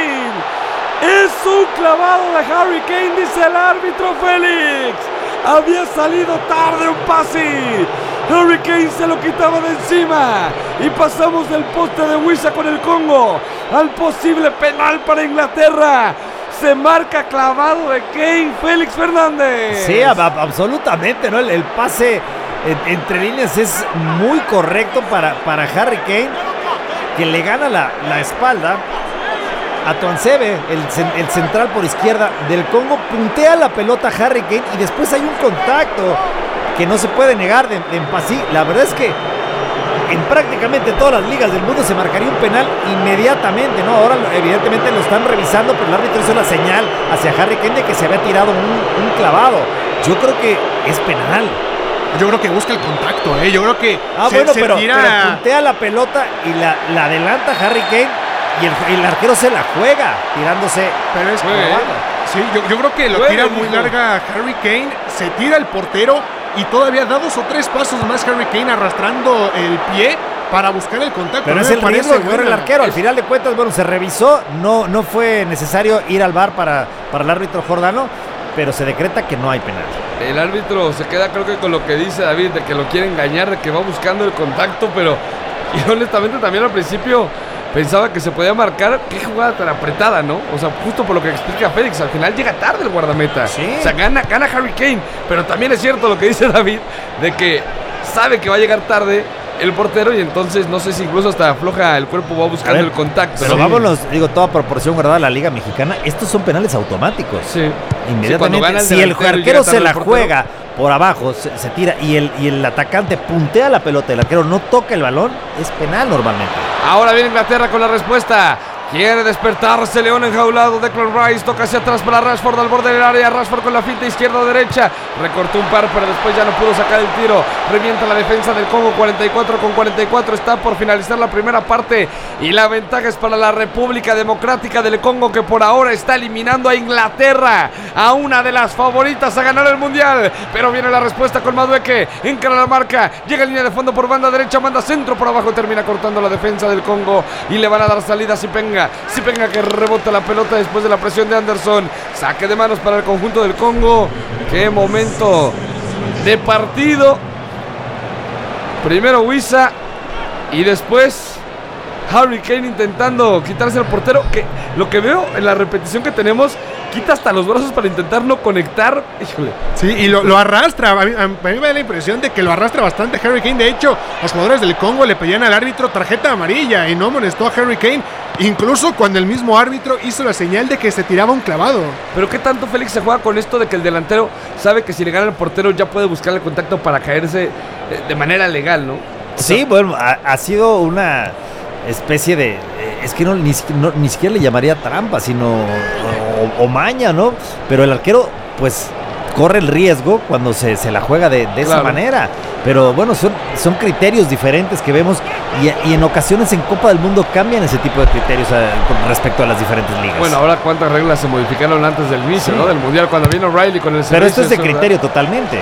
Kane. Es un clavado de Harry Kane, dice el árbitro Félix. Había salido tarde un pase. Harry Kane se lo quitaba de encima. Y pasamos del poste de Wissa con el Congo al posible penal para Inglaterra. Se marca clavado de Kane, Félix Fernández. Sí, ab- absolutamente, ¿no? El, el pase en, entre líneas es muy correcto para, para Harry Kane, que le gana la, la espalda a Tuanzebe, el, el central por izquierda del Congo. Puntea la pelota a Harry Kane y después hay un contacto que no se puede negar de, de Mpassi. La verdad es que en prácticamente todas las ligas del mundo se marcaría un penal inmediatamente, ¿no? Ahora evidentemente lo están revisando, pero el árbitro hizo la señal hacia Harry Kane de que se había tirado un, un clavado. Yo creo que es penal. Yo creo que busca el contacto, ¿eh? Yo creo que ah, se, bueno, se pero, tira... pero puntea la pelota y la, la adelanta Harry Kane y el, el arquero se la juega tirándose. Pero es sí, yo, yo creo que lo Juegue, tira muy larga Harry Kane, se tira el portero y todavía da dos o tres pasos más Harry Kane arrastrando el pie para buscar el contacto. Pero no es el riesgo que corre el arquero. Al final de cuentas, bueno, se revisó, no, no fue necesario ir al V A R para, para el árbitro jordano, pero se decreta que no hay penal. El árbitro se queda, creo que con lo que dice David, de que lo quiere engañar, de que va buscando el contacto, pero y honestamente también al principio pensaba que se podía marcar. Qué jugada tan apretada, ¿no? O sea, justo por lo que explica Félix, al final llega tarde el guardameta. ¿Sí? O sea, gana, gana Harry Kane, pero también es cierto lo que dice David, de que sabe que va a llegar tarde el portero y entonces no sé si incluso hasta afloja el cuerpo, va buscando ver, el contacto. Pero sí, vámonos, digo, toda proporción guardada a la Liga Mexicana, estos son penales automáticos. Sí. Inmediatamente, sí, si el arquero se la juega por abajo, se, se tira y el, y el atacante puntea la pelota, el arquero no toca el balón, es penal normalmente. Ahora viene Inglaterra con la respuesta. Quiere despertarse León enjaulado. Declan Rice toca hacia atrás para Rashford al borde del área. Rashford con la finta izquierda-derecha. Recortó un par, pero después ya no pudo sacar el tiro. Revienta la defensa del Congo. cuarenta y cuatro con cuarenta y cuatro. Está por finalizar la primera parte. Y la ventaja es para la República Democrática del Congo, que por ahora está eliminando a Inglaterra, a una de las favoritas a ganar el Mundial. Pero viene la respuesta con Madueke. Encara la marca. Llega en línea de fondo por banda derecha. Manda centro por abajo. Termina cortando la defensa del Congo. Y le van a dar salida a Sipenga. Sipenga que rebota la pelota después de la presión de Anderson. Saque de manos para el conjunto del Congo. Qué momento de partido. Primero Wissa y después Harry Kane intentando quitarse al portero. Que lo que veo en la repetición que tenemos, quita hasta los brazos para intentar no conectar. Híjole. Sí, y lo, lo arrastra. A mí, a mí me da la impresión de que lo arrastra bastante Harry Kane. De hecho, los jugadores del Congo le pedían al árbitro tarjeta amarilla y no amonestó a Harry Kane, incluso cuando el mismo árbitro hizo la señal de que se tiraba un clavado. Pero qué tanto Félix se juega con esto de que el delantero sabe que si le gana al portero ya puede buscar el contacto para caerse de manera legal, ¿no? O sea, sí, bueno, ha, ha sido una especie de, es que no ni, no, ni siquiera le llamaría trampa, sino o, o maña, ¿no? Pero el arquero pues corre el riesgo cuando se, se la juega de, de claro. esa manera. Pero bueno, son, son criterios diferentes que vemos y, y en ocasiones en Copa del Mundo cambian ese tipo de criterios a, con respecto a las diferentes ligas. Bueno, ahora cuántas reglas se modificaron antes del inicio, sí. ¿no? Del Mundial, cuando vino Riley con el servicio. Pero esto es de criterio totalmente.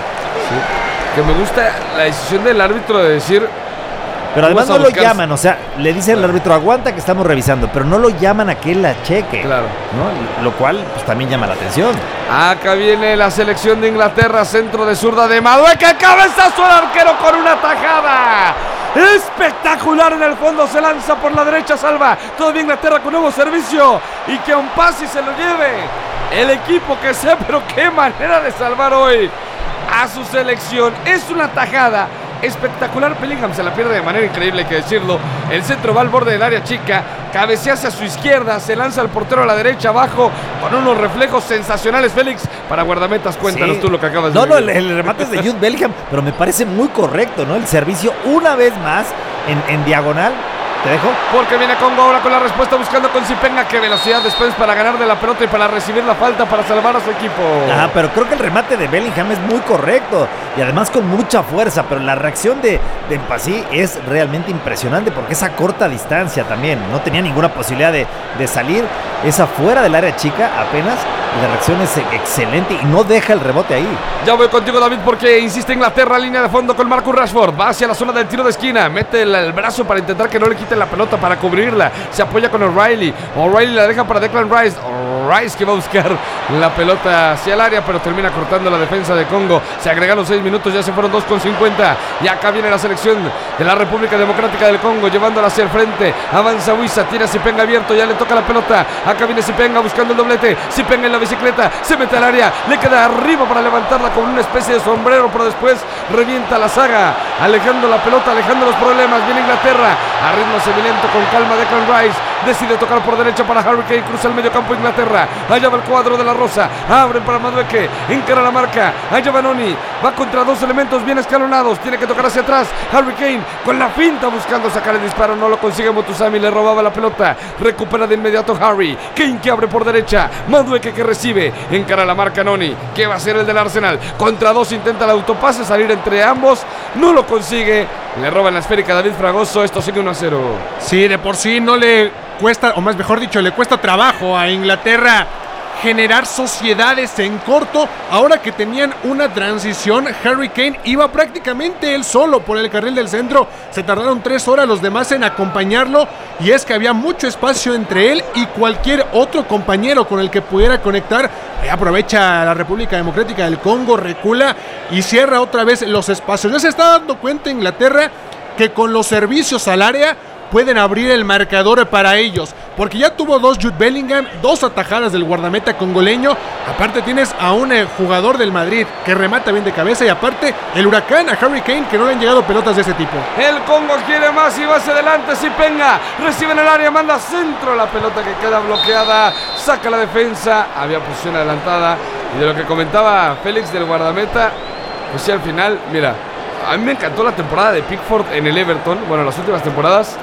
Sí. Que me gusta la decisión del árbitro de decir... Pero además no lo llaman, o sea, le dice al árbitro, aguanta que estamos revisando, pero no lo llaman a que él la cheque. Claro. ¿No? Lo cual pues también llama la atención. Acá viene la selección de Inglaterra, centro de zurda de Madueke, cabezazo al arquero con una tajada. Espectacular en el fondo, se lanza por la derecha, salva. Todavía Inglaterra con nuevo servicio y que un pase se lo lleve el equipo que sea, pero qué manera de salvar hoy a su selección. Es una tajada espectacular. Bellingham se la pierde de manera increíble, hay que decirlo. El centro va al borde del área chica, cabecea hacia su izquierda, se lanza al portero a la derecha abajo con unos reflejos sensacionales. Félix, para guardametas, cuéntanos sí. tú lo que acabas no, de No, ver. no, el, el remate es de Jude Bellingham, pero me parece muy correcto, ¿no? El servicio una vez más en, en diagonal. ¿Te dejo? Porque viene Congo ahora con la respuesta, buscando con Sipenga. Qué velocidad después para ganar de la pelota y para recibir la falta para salvar a su equipo. Ajá, pero creo que el remate de Bellingham es muy correcto y además con mucha fuerza, pero la reacción de, de Mpassi es realmente impresionante porque es a corta distancia también, no tenía ninguna posibilidad de, de salir, es afuera del área chica apenas, y la reacción es excelente y no deja el rebote ahí. Ya voy contigo, David, porque insiste Inglaterra, línea de fondo con Marcus Rashford, va hacia la zona del tiro de esquina, mete el, el brazo para intentar que no le quite la pelota, para cubrirla, se apoya con O'Reilly, O'Reilly la deja para Declan Rice, Rice que va a buscar la pelota hacia el área, pero termina cortando la defensa de Congo. Se agregaron seis minutos, ya se fueron dos con cincuenta, y acá viene la selección de la República Democrática del Congo, llevándola hacia el frente, avanza Wissa, tiene a Sipenga abierto, ya le toca la pelota, acá viene Sipenga buscando el doblete, Sipenga en la bicicleta, se mete al área, le queda arriba para levantarla con una especie de sombrero, pero después revienta la saga, alejando la pelota, alejando los problemas. Viene Inglaterra, a ritmo semilento, con calma Declan Rice, decide tocar por derecha para Harry Kane, cruza el medio campo Inglaterra, allá va el cuadro de la Rosa, abren para Madueke, encara la marca, allá va Noni, va contra dos elementos bien escalonados, tiene que tocar hacia atrás, Harry Kane con la finta buscando sacar el disparo, no lo consigue Motusami, le robaba la pelota, recupera de inmediato Harry Kane que abre por derecha, Madueke que recibe, encara la marca Noni, que va a ser el del Arsenal, contra dos intenta el autopase, salir entre ambos, no lo consigue, le roban la esférica a David Fragoso, esto sigue uno a cero. Sí, de por sí no le cuesta, o más mejor dicho, le cuesta trabajo a Inglaterra generar sociedades en corto. Ahora que tenían una transición, Harry Kane iba prácticamente él solo por el carril del centro. Se tardaron tres horas los demás en acompañarlo, y es que había mucho espacio entre él y cualquier otro compañero con el que pudiera conectar. Aprovecha la República Democrática del Congo, recula y cierra otra vez los espacios. Ya se está dando cuenta Inglaterra que con los servicios al área pueden abrir el marcador para ellos, porque ya tuvo dos Jude Bellingham, dos atajadas del guardameta congoleño, aparte tienes a un eh, jugador del Madrid que remata bien de cabeza, y aparte el huracán a Harry Kane, que no le han llegado pelotas de ese tipo. El Congo quiere más y va hacia adelante, Sipenga recibe en el área, manda centro, la pelota que queda bloqueada, saca la defensa, había posición adelantada, y de lo que comentaba Félix del guardameta, pues sí, al final, mira, a mí me encantó la temporada de Pickford en el Everton, bueno, las últimas temporadas,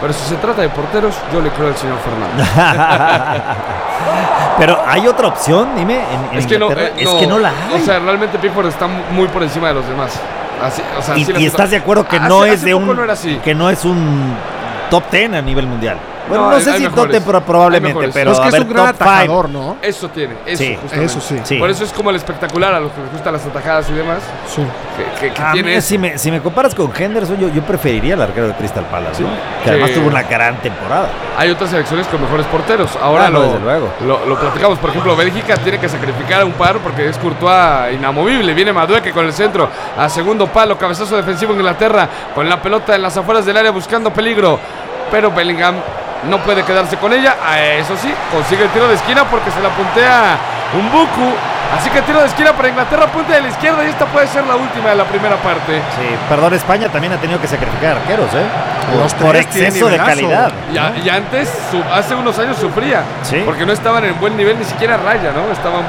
Pero si se trata de porteros, yo le creo al señor Fernández. Pero hay otra opción, dime. En, en es, que no, Inglaterra. eh, es no, que no la hay. O sea, realmente Pickford está muy por encima de los demás. Así, o sea, y, así y estás de acuerdo que hace, no es hace de poco un no era así. que no es un top ten a nivel mundial. Bueno, No, no, hay- sé hay si mejores. top ten, pero Hay probablemente, mejores. pero es que a es ver, un gran top five. atajador, ¿no? Eso tiene, eso, Sí, justamente. eso sí. Sí. Por eso es como el espectacular a los que les gustan las atajadas y demás. Sí. Que, que, que A mí, tiene eso. si, me, si me comparas con Henderson, yo, yo preferiría el arquero de Crystal Palace, Sí. ¿no? Que además Sí. tuvo una gran temporada. Hay otras selecciones con mejores porteros. Ahora Ah, no, lo, desde luego. Lo, lo platicamos. Por ejemplo, Bélgica tiene que sacrificar a un par porque es Courtois inamovible. Viene Madueke con el centro a segundo palo. Cabezazo defensivo Inglaterra con la pelota en las afueras del área buscando peligro. Pero Bellingham no puede quedarse con ella. A eso sí, consigue el tiro de esquina porque se la puntea un Buku. Así que tiro de esquina para Inglaterra, punta de la izquierda y esta puede ser la última de la primera parte. Sí, perdón, España también ha tenido que sacrificar arqueros, ¿eh? Los Por, por tres tienen exceso de nivelazo. calidad. Y, a- y antes, su- hace unos años sufría, Sí. porque no estaban en buen nivel, ni siquiera raya, ¿no? Estaban